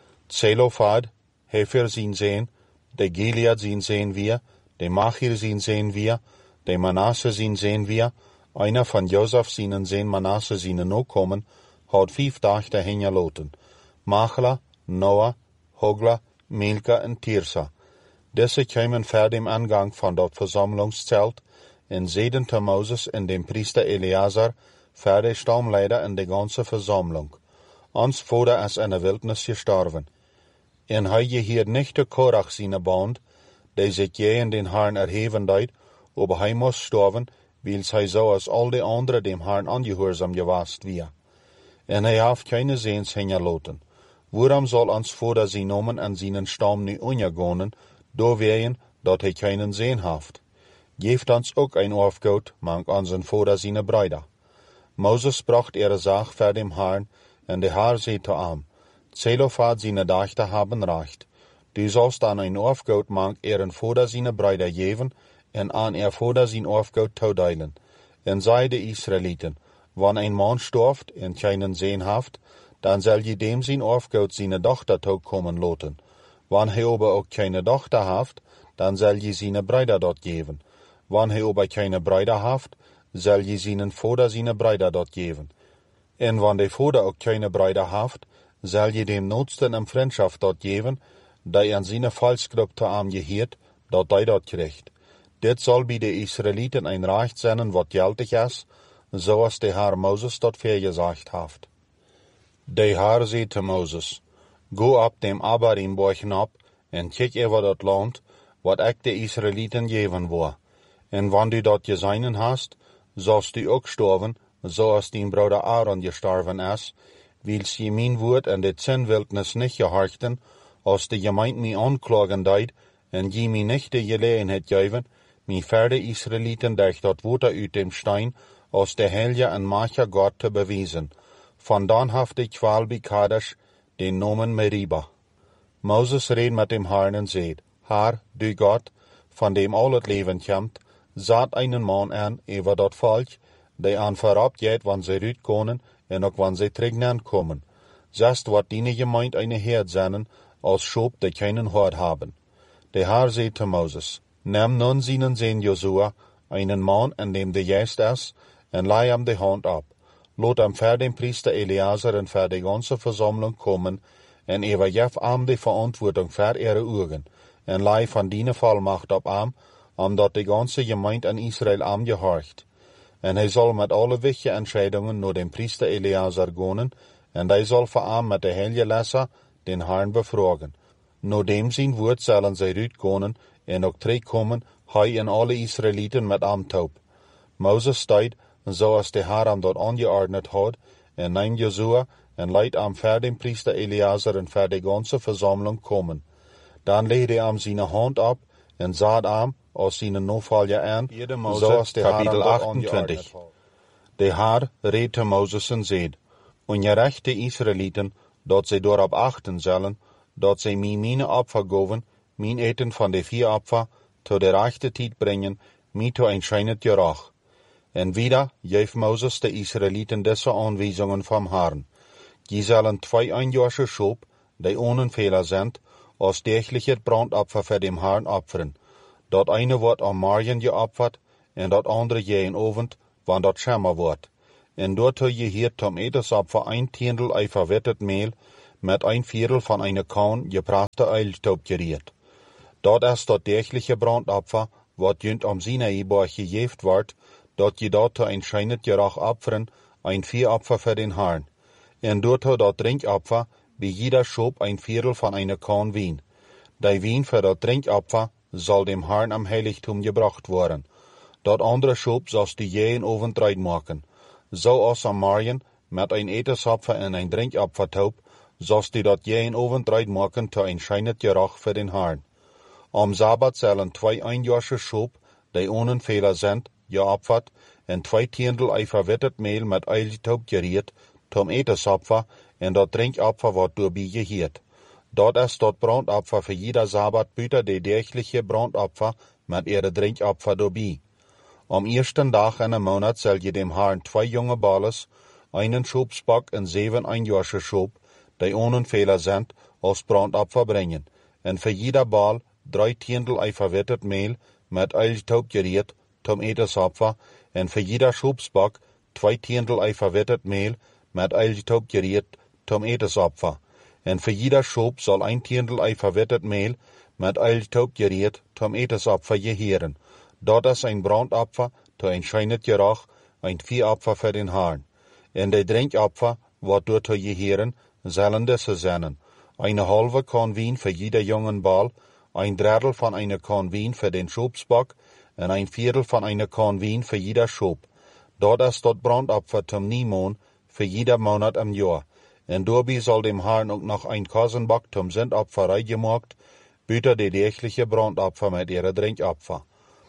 Speaker 1: Zelofad, Hefer zien zijn, de Gilead zien zijn wir, de Machir zien zijn wir, de Manasse zien zijn wir, einer van Josef zien zijn Manasse zien ook komen, had 5 dagen dahin geloten. Machla, Noah, Hogla, Milka en Tirsa. Deze kwamen voor dem Angang van dat Versammlungszelt en zeiden te Moses en dem priester Eleazar, voor de stamleider en de ganze Versammlung. Ons vader is in de Wildnis gestorven. En hij gehiert nicht de Korach seine Band, die sich je in den Herrn erheven deed, aber hij moest sterven, wils hij zo als al de anderen dem Herrn angehorsam gewast wir. En hij heeft keine Seens hingelaten. Waarom soll ons vader zijn nomen en zijn stam nu ondergehen, door wegen dat hij keinen Seen heeft? Geeft ons ook ein Aufgaut, mang onsen vader seine Brüder. Moses bracht ihre Sach vor dem Herrn, en de Herr zei te ihm, Zelofad seine Dachter haben recht. Du sollst an ein Aufgaut mang ihren vader seine Brüder geven, en aan ihr vader zijn Aufgaut toedelen. En zei de Israeliten, wann ein Mann storft en keinen Seen haft, dan zal je dem zijn Aufgaut seine Dochter toekommen laten. Wann hij aber ook keine Dochter haft, dan zal je seine Brüder dort geven. Wann hij aber keine Brüder haft, zal je seinen vader seine Brüder dort geven. En wann de vader ook keine Brüder haft, zal je dem Notsten in Freundschaft dort geven, die an seine Falschgruppe te arm gehiert, dat hij dort kriegt. Dit zal bij de Israeliten ein Recht zijn wat geldig is, zoals de Herr Moses dat vergesagt heeft. De Herr zei te Moses, go op dem Abarimborgen op, en kijk over dat land, wat ik de Israeliten geven wil. En wann du dat gezeinen hast, sollst du ook sterven, zoals dein Bruder Aaron gestorven is, wils je mijn woord en de Zinwildnis nicht gehorchten, als de gemeente mij aanklagen deed, en je mij nicht de gelegenheid geven, mij voor de Israeliten durch dat water uit dem Stein, als de heilige en machtige Gott te bewijzen. Vandaan heeft de kwaal bij Kadesh, den Nomen Meriba. Moses reed met dem Herrn en zei, Herr, du Gott, van dem al het leven komt, zat einen man aan over dat volk, die aan voorop gaat wanneer ze uitkomen en ook wanneer ze terug komen. Zest wat die gemeente eine Herd zijn, als Schop, die keinen Hort haben. De Herr zei te Moses, neem nun seinen Sohn Josua, einen Mann, in dem de Geist is, en leih ihm de Hand ab. Lot am voor den priester Eleazar en voor de ganze Versammlung kommen, en übergef ihm de Verantwortung voor ihre Augen, en leih van die Vollmacht op ihm, omdat de ganze gemeente in Israel ihm gehorcht. En hij zal met alle wichtige Entscheidungen naar den priester Eleazar gaan, en hij zal voor ihm met de heilige Lesser den Herrn befragen. Naar dem zijn woord zullen zij uitgaan, en ook terugkomen, hij en alle Israeliten met ihm taub. Moses steigt, zoals de Herr hem dat angeordnet had, en neemt Josua en leidt hem voor den priester Eleazar en voor de ganze Versammlung komen. Dan legde hem zijn hand op en zat hem als zijn navolger aan, zoals de Herr hem dat angeordnet had. De Herr reed te Moses en zei, ongerecht de Israeliten, dat zij daarop achten zullen, dat zij mij mijn Opfer geven, mijn eten van de 4 Opfer, tot de rechte tijd brengen, mij tot een schijnet gerach. En wieder geeft Moses de Israeliten deze aanwijzingen vom Herrn. Die zullen 2 einjährige Schop, die ohne Fehler sind, als tägliche Brandopfer für dem Herrn opfern. Dat eine wordt am Morgen geopfert, en dat andere jeden Abend, wann dat schemmer wordt. En dort je hier zum Etesopfer 1 Tiendel ei verwettet Mehl, met een viertel van een kan gepraste eilstoop geriet. Dat is dat dergelijke brandopfer, wat junt om Sinai-berg gegeven wordt, dat je dat een schijnet gerach opferen, een vieropfer voor den Herrn. En doet dat drinkopfer, bij jeder Schop een viertel van een kan wien. Die wien voor dat drinkopfer zal dem Herrn am Heiligtum gebracht worden. Dat andere Schop zal die jeden overtrijd maken. Zoals am Morgen met een etensopfer en een drinkopfer taub, zal die dat jeden overtrijd maken te een schijnet gerach voor den Herrn. Am Sabbat zullen 2 eenjaarse Schop, die ohne Fehler sind, geopfert, en 2 tiendel ei verwittet Mehl met eilstoop geriet, tom etensopfer, en dat drinkopfer wordt doorbij geheerd. Dat is dat brandopfer voor jeder Sabbat buiten de dergelijke brandopfer met ihre drinkopfer doorbij. Am eersten dag in de maand zal je dem Herrn 2 jonge balles, einen Schopsbok en 7 eenjaarse Schop, die ohne Fehler sind, als brandopfer brengen, en voor jeder bal 3 tiendel ei verwittet Mehl met eilstoop geriet, tom etensopfer, en voor jeder Schopsbok 2 tiendel ei verwittet Mehl met eilstoop geriet, tom etensopfer. En voor jeder Schop zal 1 tiendel ei verwittet Mehl met eilstoop geriet, tom etensopfer geheren. Dat is een brandopfer, te een schijnet gerach, een vieropfer voor den Herrn. En de drinkopfer, wat door te geheren, zullen deze zijn. Een halve kan wien voor jeder jongen bal, een drittel van een kan wien voor den Schopsbok, en een viertel van een kan wien voor jeder Schop. Dat is dat brandopfer zum Niemon, voor jeder maand am jaar. En daarbij zal dem Herrn ook nog een Kasenbok zum Sündopferei gemaakt, buiten de dergelijke brandopfer met ihre drinkopfer.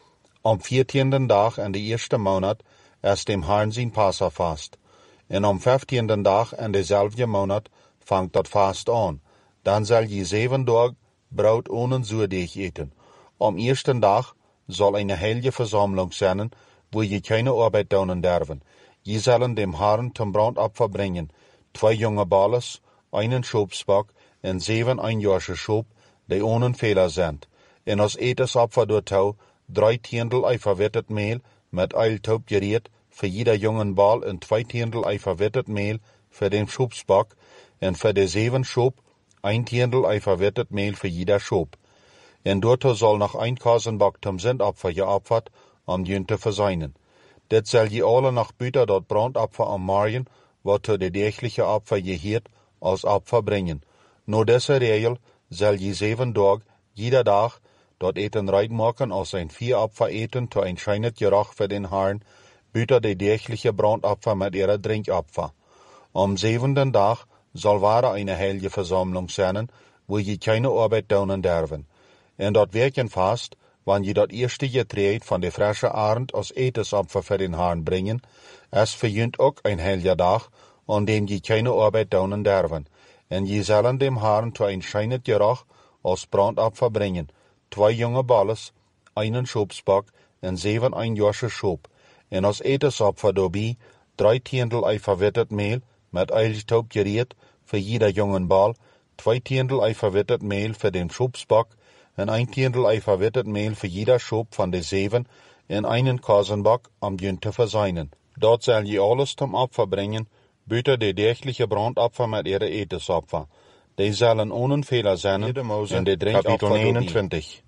Speaker 1: Am 14. dag in de eerste maand is dem Herrn zijn Passafast. En am 15. dag in dezelfde maand vangt dat vast aan. Dan zal je 7 dagen brood ohne zuurdeeg eten. Am eersten dag zal een heilige verzameling zijn, wo je keine arbeid doen derven. Je zullen dem Herrn zum Brandopfer brengen 2 jonge balles, einen Schopsbok en 7 eenjaarse Schop, die ohne Fehler sind. En als etensopfer door touw 3 tiendel ei verwittet Mehl met eilstoop geriet, voor jeder jongen bal en 2 tiendel ei verwittet Mehl voor den Schopsbok, en voor de 7 Schop 1 tiendel ei verwittet Mehl voor jeder Schop. En dorto zal nog 1 Kasenbok zum Sündopfer geopfert, om jün te verseinen. Dit zal je alle nog buiten dat brandopfer am Morgen, wat te de dergelijke opfer geheerd, als opfer brengen. No deze regel zal je 7 dagen, jeder dag, dat eten rein maken als een vieropfer eten te een schijnet gerach voor den Herrn, buiten de dergelijke brandopfer met ihre drinkopfer. Am 7. dag zal ware eine heilige verzameling zijn, wo je keine arbeid doen derven. En dat werken vast, wanneer je dat eerste getreed van de frische arend als etensopfer voor den Herrn brengen, is voor junt ook een heilige dag, an dem je keine arbeid doen derven. En je zullen dem Herrn te een schijnet gerach als brandopfer brengen, 2 jonge balles, einen Schopsbok en 7 eenjaarse Schop. En als etensopfer daarbij 3 tiendel ei verwittet Mehl met eilstoop geriet, voor jeder jongen bal, 2 tiendel ei verwittet Mehl voor den Schopsbok, en 1 tiendel ei verwittet Mehl voor jeder Schop van de 7, en einen Kasenbok om jün te verseinen. Dat zal je alles zum Opfer brengen, buiten de dergelijke brandopfer met ihre etensopfer. Die zullen ohne Fehler zijn, in de drinkopfer 21.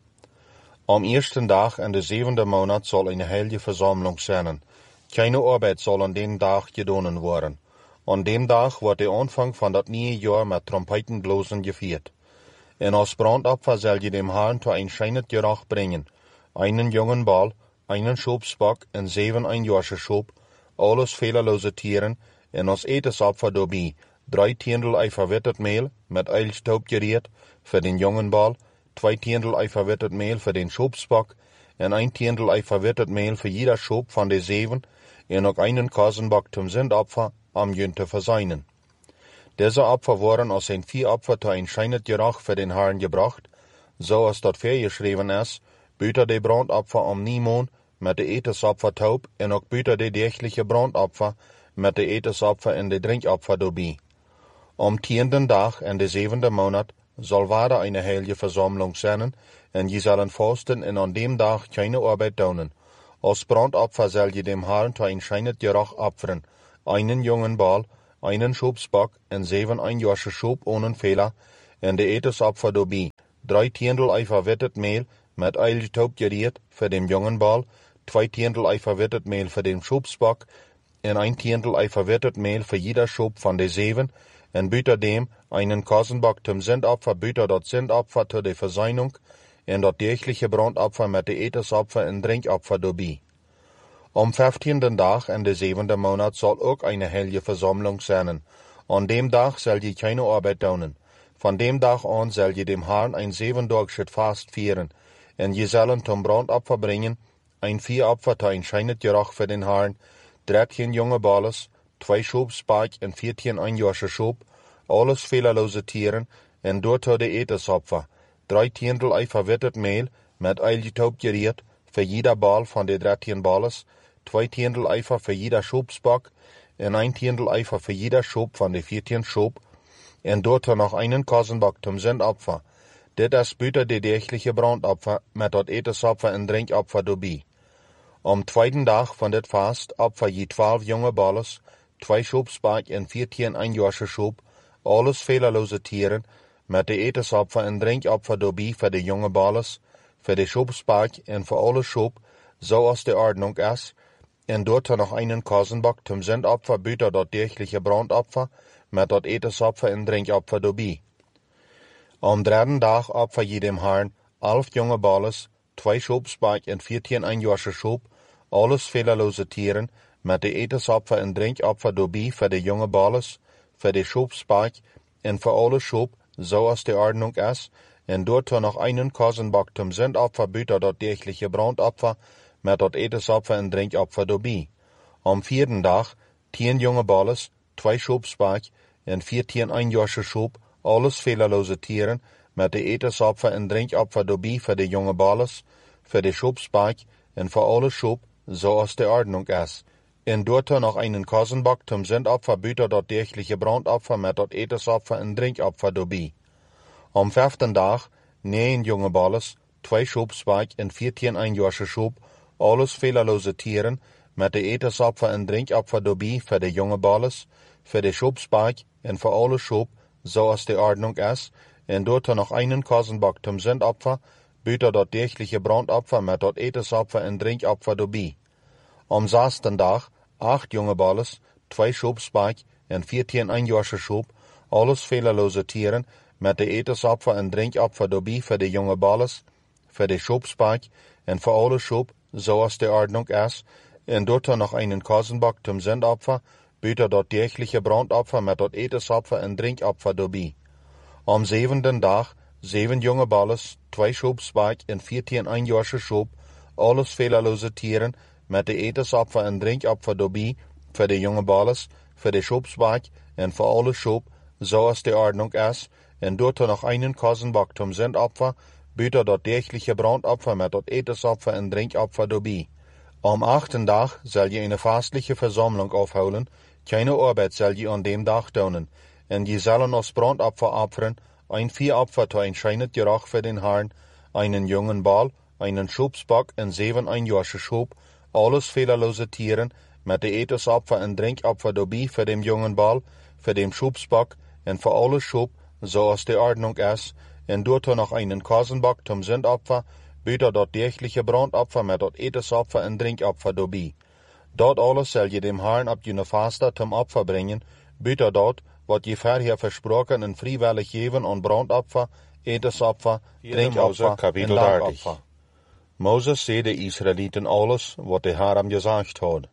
Speaker 1: Am eersten dag in de 7e maand zal een heilige verzameling zijn. Keine arbeid zal aan den dag gedaan worden. An dem dag wordt de aanvang van dat nieuwe jaar met trompetenblazen gevierd. En als brandopfer zal je dem Herrn te een schijnet gerach brengen, einen jongen bal, einen Schopsbok en 7 eenjaarse Schop, alles fehlerlose Tieren, en als etensopfer daarbij 3 tiendel ei verwittet Mehl met eilstoop geriet, voor den jongen bal, 2 tiendel ei verwittet Mehl voor den Schopsbok, en 1 tiendel ei verwittet Mehl voor jeder Schop van de 7, en ook einen Kasenbok zum Sündopfer, om jün te verseinen. Deze Opfer worden als een vieropfer te een schijnet gerach voor den Herrn gebracht, zoals dat vergeschreven is, buiten de brandopfer om niemon, met de etensopfer taub, en ook buiten de dergelijke brandopfer, met de etensopfer en de drinkopfer daarbij. Am 10. dag in de 7e maand zal ware eine heilige verzameling zijn, en je zullen vasten en an dem dag keine arbeid doen. Als brandopfer zal je dem Herrn te een schijnet gerach opferen, einen jongen bal, einen Schubsbock en 7 einjährige Schub ohne Fehler en de Etesopfer dobie. 3 Tiendel ei verwettet Mehl met eilgetaubt geriet für den jungen Ball, 2 Tiendel ei verwettet Mehl für den Schubsbock en 1 Tiendel ei verwettet Mehl für jeder Schub von de 7 en büter dem einen Kassenbock zum Sendopfer, büter dort Sendopfer zu de Verseinung en dort kirchliche Brandopfer met de Etesopfer en Drinkopfer dobie. Am 15. Tag in de 7. Monat soll auch eine heilige Versammlung sein. An dem Tag soll je keine Arbeit tun. Von dem Tag an soll je dem Herrn ein 7-tägiges Fast feiern, en je sollen zum Brandopfer bringen, ein 4 Opfer zu ein scheinet Geruch für den Herrn, 13 junge Balles, 2 Schubspark en 14 einjährige Schub, alles fehlerlose Tieren, en dort de Etesopfer, 3 Tiendel ei verwettet Mehl, met eilgetaubt geriet, für jeder Ball von de 13 Balles, 2 Tiendel Eifer für jeder Schubsbock, en 1 Tiendel Eifer für jeder Schub von de 14 Schub, en dort noch einen Kassenbock zum Sendopfer. Dit is buiten de degelijke brandopfer, met dat Etesopfer en Drinkopfer dobie. Am 2. Tag von dit Fast opfer je 12 junge Balles, 2 Schubsbock en 14 einjährige Schub, alles fehlerlose Tieren, met de Etesopfer en Drinkopfer dobie für de junge Balles, für de Schubsbock en für alle Schub, so als de Ordnung is, en dort noch einen Kassenbock zum Sendopfer, büter dort kirchliche Brandopfer, met dat Etesopfer en Drinkopfer dobie. Am 3. Tag opfer je dem Herrn 11 junge Balles, 2 Schubsbock en 14 einjährige Schub, alles fehlerlose Tieren, met de Etesopfer en Drinkopfer dobie für de junge Balles, für de Schubsbock en für alle Schub, so als de Ordnung is, en dort noch einen Kassenbock zum Sendopfer, büter dort kirchliche Brandopfer, met dat Etesopfer en Drinkopfer dobie. Am 4. Tag 10 junge Balles, 2 Schubsbock en 14 einjährige Schub, alles fehlerlose Tieren, met de Etesopfer en Drinkopfer dobie für de junge Balles, für de Schubsbock en für alle Schub, so als de Ordnung is. En dort noch einen Kassenbock zum Sendopfer, büter dort kirchliche Brandopfer, met dat Etesopfer en Drinkopfer dobie. Am 5. Tag 9 junge Balles, 2 Schubsbock en 14 einjährige Schub, alles fehlerlose Tieren, met de Etesopfer en Drinkopfer dobie für de junge Balles, für de Schubsbock en für alle Schub, so als de Ordnung is, en dort noch einen Kassenbock zum Sendopfer, büter dort kirchliche Brandopfer, met dat Etesopfer en Drinkopfer dobie. Am 6. Tag 8 junge Balles, 2 Schubsbock en 14 einjährige Schub, alles fehlerlose Tieren, met de Etesopfer en Drinkopfer dobie für de junge Balles, für de Schubsbock en für alle Schub, so als de Ordnung is, en dort noch einen Kassenbock zum Sendopfer, büter dort kirchliche Brandopfer, met dat Etesopfer en Drinkopfer dobie. Am 7. Tag 7 junge Balles, 2 Schubsbock en 14 einjährige Schub, alles fehlerlose Tieren, met de Etesopfer en Drinkopfer dobie, für de junge Balles, für de Schubsbock en für alle Schub, so als de Ordnung is, en dort noch einen Kassenbock zum Sendopfer, büter dort kirchliche Brandopfer, met dat Etesopfer en Drinkopfer dobie. Am 8. Tag soll je eine fastliche Versammlung aufholen, keine Arbeit soll je an dem Tag tun, en je sollen als Brandopfer opfern, ein 4 Opfer zu ein scheinet Geruch für den Herrn, einen jungen Ball, einen Schubsbock en 7 einjährige Schub, alles fehlerlose Tieren, met de Etesopfer en Drinkopfer dobie für den jungen Ball, für den Schubsbock en für alle Schub, so als de Ordnung is, en dort noch einen Kassenbock zum Sendopfer, büter dort kirchliche Brandopfer, met dat Etesopfer en Drinkopfer dobie. Dort alles soll je dem Herrn ab jene Faste zum Opfer bringen, büter dort, wat je vorher versprochen en freiwillig geven an Brandopfer, Etesopfer, Drinkopfer en Dankopfer. Moses zei de Israeliten alles, wat de Herr hem gezegd had.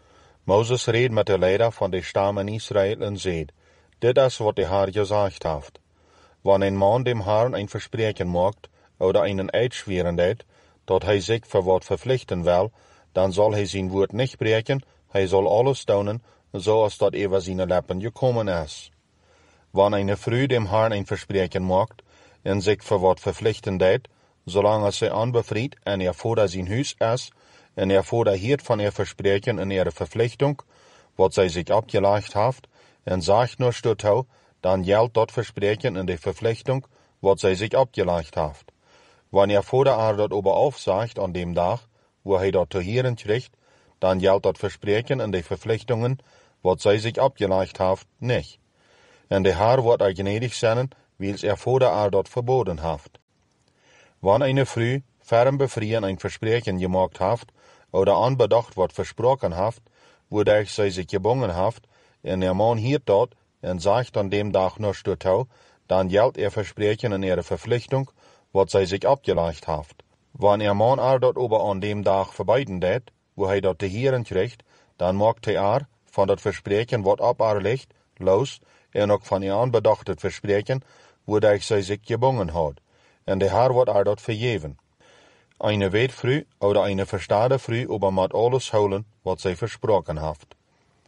Speaker 1: Moses reed met de leider van de stammen Israël en zei, dit is wat de Herr gezegd heeft. Wanneer een man dem Herrn een verspreken maakt, oder einen Eid schweren deed, dat hij zich voor wat verpflichten wil, dan zal hij zijn woord niet breken, hij zal alles doen, zoals dat over zijn lippen gekomen is. Wanneer eine Frau dem Herrn een verspreken maakt, en zich voor wat verpflichten deed, zolang zij anbevried en voor zijn huis is, en voor hiert van verspreken en verpflichtung, wat zij zich abgelegd heeft, en zegt nur stothou, dan geldt dat verspreken en de verpflichtung, wat zij zich abgelegd heeft. Wanneer Vader dat ober aufsagt an dem Tag, wo hij dat te hieren kriegt, dan geldt dat verspreken en de verpflichtungen, wat zij zich abgeleicht haft, nicht. En de Herr wordt er gnädig zijn, wils vorder dat verboden haft. Wann eine Frau ferm befrien ein Versprechen gemacht haft, oder anbedacht wat versprochen haft, wodurch zij sich gebungen haft, en der Mann hiert dat, en sagt an dem Tag noch stutau, dann geldt Versprechen in ihre Verpflichtung, wat zij sich abgeleicht haft. Wann Mann dat ober an dem Tag verbeiden det, wo hij dat te hieren kriegt, dann maakt hij van dat Versprechen wat ab legt, los, en ook van anbedacht het Versprechen, wodurch zij sich gebungen hat. En de Herr wordt dat vergeven. Eine Weetfrau oder eine verstade Frau ober mat alles holen, wat zij versprochen haft.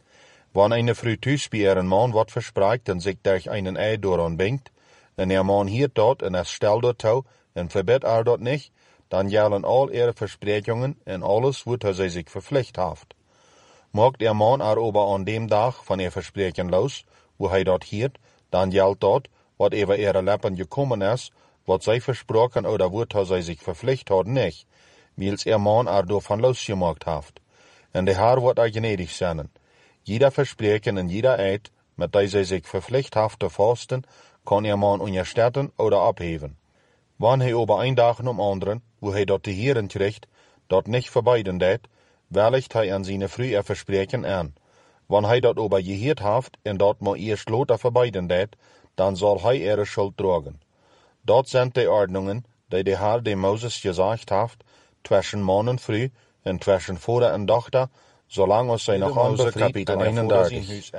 Speaker 1: Wann eine Frau thuis bij ihren Mann wat verspraakt en zich durch einen Eid doran bingt, en Mann hiert dat en stelt dat toe en verbiedt dat nicht, dann gelden all ihre Versprechungen en alles, wat zij zich verpflicht haft. Maakt Mann ober an dem Tag van Versprechen los, wo hij dat hiert, dann geldt dat, wat über ihre Lippen gekommen is, wat zij versprochen oder wat zij zich verpflicht had, nicht, wils Mann davon losgemaakt haft. En de Herr wordt gnädig zijn. Jeder Versprechen en jeder Eid, mit der zij zich verpflicht hafte fasten, kann Mann unterstellen oder abheven. Wann hij ober ein Tag anderen, wo hij dat te hieren kriegt, dat nicht verbeiden det, wellicht hij an seine Früh Versprechen an. Wann hij dat ober gehiert haft en dat mo erst loter verbeiden det, dann soll hij ihre Schuld tragen. Dat sind die Ordnungen, die der Herr dem Moses gesagt haft, zwischen Mann und Frau und zwischen Vater und Tochter, solange es zij noch anbefriedigt en 31.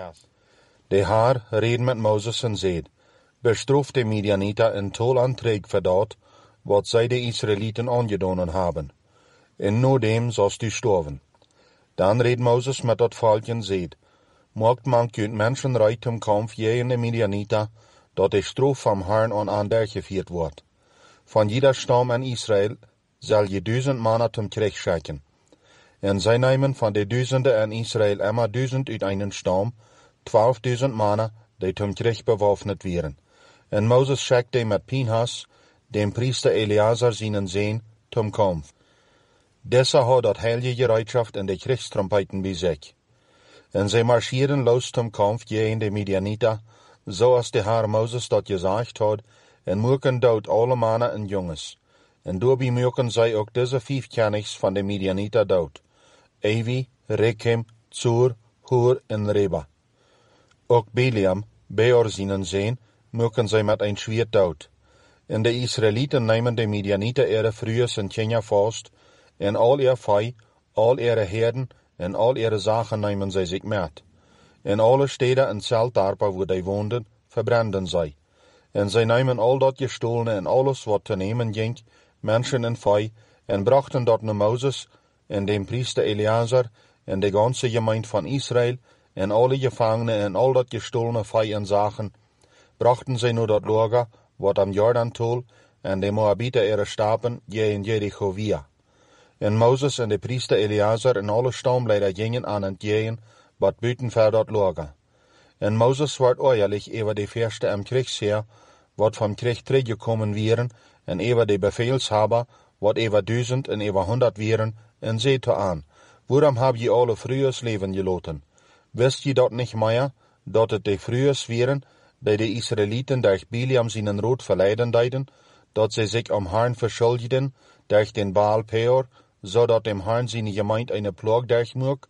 Speaker 1: Der Herr redet mit Moses und sagt, bestraft die Midianiter in Tollanträg für dat, wat zij de Israeliten angedaan haben. En no dem sollst du sterven. Dann redet Moses mit dat Volk und sagt, maakt man kunt Menschen reit zum Kampf gegen de Midianiter, dat de straf vom Herrn an durchgeführt wordt. Van jeder Stamm in Israel zal je 1000 Mann zum Krieg schicken. En zij nemen van de duizenden in Israel immer 1000 uit einen Stamm, 12.000 Mann, die zum Krieg bewaffnet wären. En Moses schickte mit Pinhas, dem Priester Eleazar seinen Sohn, zum Kampf. Dieser hat dat heilige Gereitschaft in de Kriegstrompeten bei sich. En zij marschieren los zum Kampf gegen de Midianiter, so als der Herr Moses dat gesagt hat, en mögen dort alle Männer en Junges. En dabei mögen zij ook diese 5 Königs van de Midianiter dort. Evi, Rekem, Zur, Hur en Reba. Ook Biliam, Beor seinen Sohn, mögen zij met ein Schwert dort. En de Israeliten nemen de Midianiter ihre Frühes en Kinder fast, en al ihr Vieh, all ihre Herden en al ihre Sachen nemen zij sich mit. En alle Städte en Zeltdorpen, wo die woonden, verbranden zij. En zij nemen al dat gestohlene en alles wat te nemen ging, Menschen en Vieh, en brachten dat naar Moses en dem Priester Eleazar en de ganze Gemeinde van Israël en alle Gefangenen en al dat gestohlene Vieh en Sachen, brachten zij naar dat Lager, wat am Jordan-Tol, en de Moabiter ihre Stapen gegen Jericho via. En Moses en de Priester Eleazar en alle Stammleider gingen an entgegen, wat buiten voor dat Lager. En Moses werd oorlijk over de Verste am Kriegsheer, wat vom Krieg teruggekommen wären, en over de Befehlshaber, wat over 1000 en over 100 wären, en zeete aan, waarom hab je alle Frühes leven gelaten? Wist je dat nicht mehr, dat het de Frühes wären, die de Israeliten durch Biliam seinen Rot verleiden deiden, dat sie sich am Herrn verschuldigten, durch den Baal Peor, zodat dem Herrn seine Gemeinde eine Plag durchmog?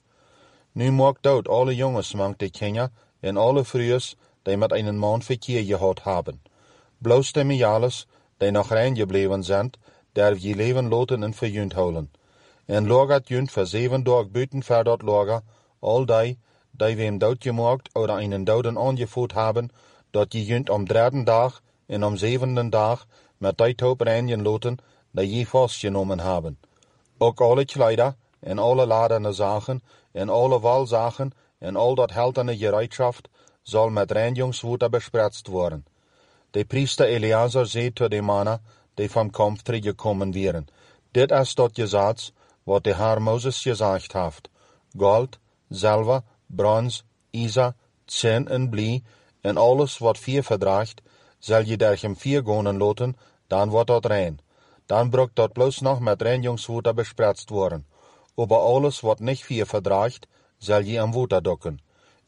Speaker 1: Nu mag dort alle Junges mangt de Kinder, en alle Frühes, die mit einem Mann Verkehr gehad haben. Bloß de Mijales, die noch rein gebleven sind, darf je leven laten en verjunt houden. En lagert junt voor 7 dagen buiten voor dat lager, al die wem dood gemaakt oder einen doden aangevoerd hebben, dat je junt am 3. dag en am 7. dag met die top reinigen laten, die je vastgenomen hebben. Ook alle Kleider en alle ladene Sachen en alle Walsachen en al dat heldene Gereitschaft soll met reinigingswater bespritzt worden. De Priester Eleazar zei zu de Männer, die vom Kampf teruggekommen wären, dit is dat Gesetz, wat de Herr Moses gesagt haft. Gold, Silber, Bronze, Isa, Zinn en Blie, en alles wat 4 verdraagt, zal je durch hem 4 gonen laten, dan wordt dat rein. Dan brukt dat bloos nog met reinigingswater bespritzt worden. Aber alles wat nicht 4 verdraagt, zal je am Water docken.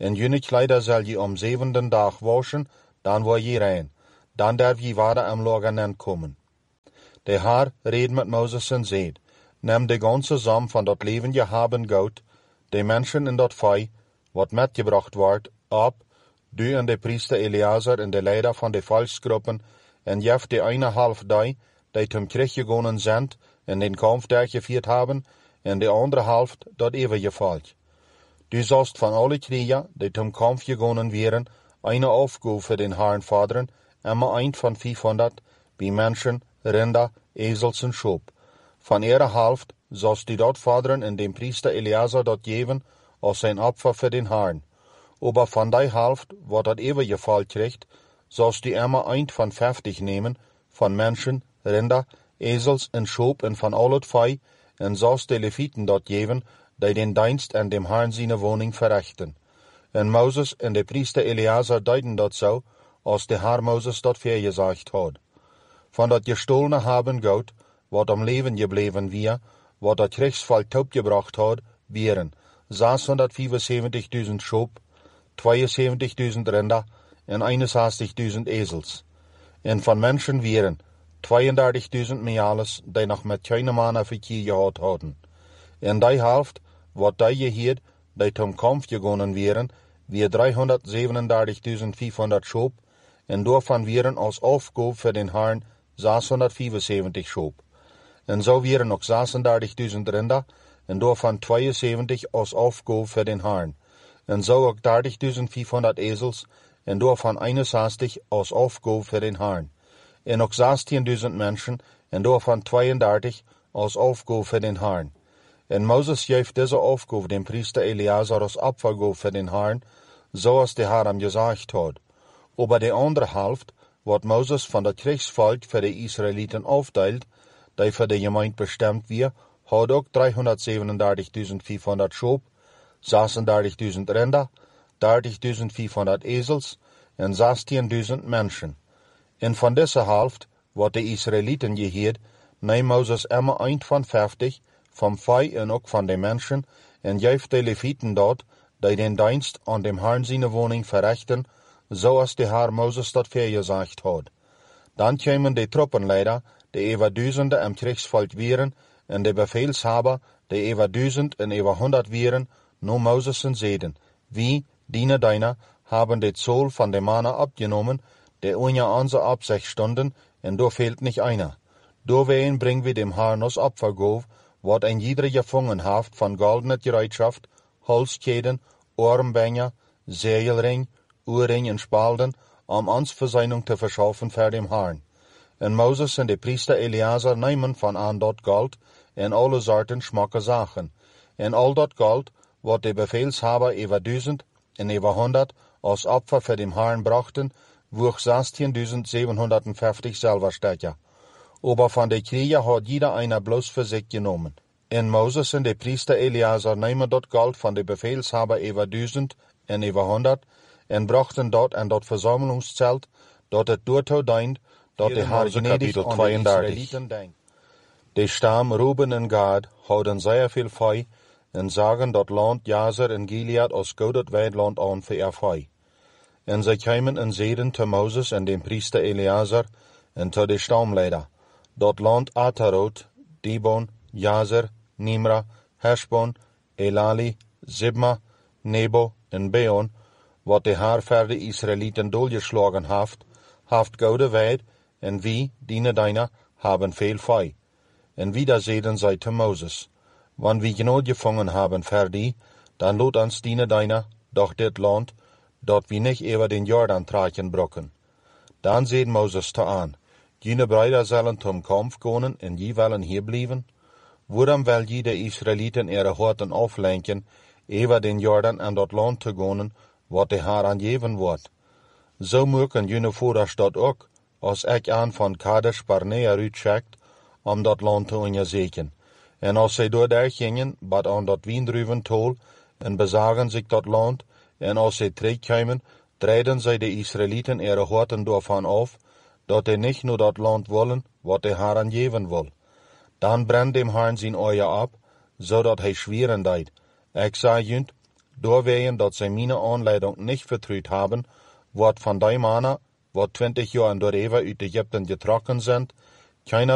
Speaker 1: En jene Kleider zal je om 7. dag waschen, dan word je rein. Dan darf je water am Lagernen kommen. De Herr reed met Moses en zei, neem de ganze Sam van dat leven je haben goud, de mensen in dat vee, wat metgebracht wordt, op, du en de priester Eleazar en de leider van de volksgroepen, en jef de eine half dag, die zum Krieg gegangen sind en den Kampf durchgeführt haben, en de andere half dat eeuwige volk. Du sollst van alle Krieger, die zum Kampf gegangen wären, eine Aufgabe für den Herrn fordern, immer ein von 500, wie Menschen, Rinder, Esels und Schop. Von ihrer Hälfte sollst du dort fordern und dem Priester Eleazar dort geben, als sein Opfer für den Herrn. Aber von der Hälfte, wo das ewige Volk kriegt, sollst du immer ein von 50 nehmen, von Menschen, Rinder, Esels und Schop und von allet Vieh, und sollst die Leviten dort geben, die den Dienst an dem Herrn seine Wohnung verrichten. Und Moses und der Priester Eleazar deuten dort so, als der Herr Moses dort vorgesagt hat. Von dat gestohlene haben Goud, wat am Leben gebleven wir, wat dat Kriegsvolk gebracht hat, wären 675.000 Schop, 72.000 Rinder en 61.000 Esels. En von Menschen wären 32.000 Meales, die noch mit keinem Mann auf die gehad hadden. En die Hälfte, wat die geheerd, die zum Kampf gegangen wären, wir 337.500 Schop, en davon wären als Aufgabe für den Herrn 675 Schop. En so wären noch 36.000 Rinder, en davon 72 als Aufgabe für den Herrn. En so auch 30.500 Esels, en davon 61 als Aufgabe für den Herrn. En noch 16.000 Menschen, en davon 32 als Aufgabe für den Herrn. En Moses geeft diese Aufgabe dem Priester Eleazar als Opfergabe für den Herrn, so als der Herr ihm gesagt hat. Aber die andere Hälfte, wat Moses von der Kriegsvolk für die Israeliten aufteilt, die für die Gemeinde bestimmt wird, hat auch 337.500 Schop, 36.000 Rinder, 30.500 Esels und 16.000 Menschen. Und von dieser Hälfte, wat die Israeliten geheerd, neemt Moses immer ein von 50, vom Vieh und auch von den Menschen, und geeft die Leviten dort, die den Dienst an dem Herrn seine Wohnung verrichten, so als der Herr Moses dat vorgesagt hat. Dann kämen die Truppenleiter, die über Dutzende im Kriegsvolk wären, und die Befehlshaber, die über 1000 und über 100 wären, nur Moses und Seden. Wie, Diener deiner, haben die Zoll von den Mannen abgenommen, die unter unsere Absicht stunden, und da fehlt nicht einer. Dowein bringen wir dem Herrn als Opfergabe, wat ein jeder gefangen haft von goldener Gereitschaft, Holzkeden, Armbänder, Segelring, Ohrring und Spalden, uns Verseinung zu verschaffen für dem Herrn. Und Moses und der Priester Eleazar nehmen von an dort Gold und alle Sorten schmacke Sachen. Und all dort Gold, wat die Befehlshaber über 1000 und über 100 als Opfer für den Herrn brachten, wog 16.750 Silberstücke. Aber von den Krieger hat jeder einer bloß für sich genommen. Und Moses und der Priester Eleazar nehmen dort Gold von den Befehlshaber über 1000 und über 100 und brachten dort an dort Versammlungszelt, dort het doorto deint, dort der Herr gnädig an die Israeliten denkt. Die Stamm Ruben und Gad houden sehr viel Vieh und sagen dort Land Jazer und Gilead als goudet Weidland an für ihr Vieh. Und sie kamen und seden zu Moses und dem Priester Eleazar und zu den Stammleiter. Dort Land Atarot, Dibon, Jazer, Nimra, Heshbon, Elali, Sibma, Nebo und Beon, wat de Herr für die Israeliten durchgeschlagen haft goude Weid, und wie, Diener deiner, haben viel Vieh. Und wieder seden sie zu Moses, wann wir genug gefangen haben für die, dann lot uns Diener deiner, doch dit Land, dort wir nicht über den Jordan tragen brocken. Dann sehen Moses zu an, jene Brüder sollen zum Kampf gehen und je wollen hier bleiben. Woran will je de Israeliten ihre Horten auflenken, über den Jordan an dort Land zu gehen, wat de Herr angeben wird. So mögen jene Vorderstadt auch, als ich an von Kadesh Barnea rütschickt, dat Land zu untersuchen. En als sie dort gingen, bat an dat Wiendrüven tol, en besagen sich dat Land, en als sie terugkamen, treten sie de Israeliten ihre Horten davon auf, dat die nicht nur dat Land wollen, wat der Herr angeben will. Dann brennt dem Herrn sein Euer ab, so dat schweren deit. Ich sag jünt, doorwegen dat zij meine aanleiding nicht vertrouwd haben, wordt van die mannen, wat 20 Jahre door Eva uit Egypten getrokken sind, keiner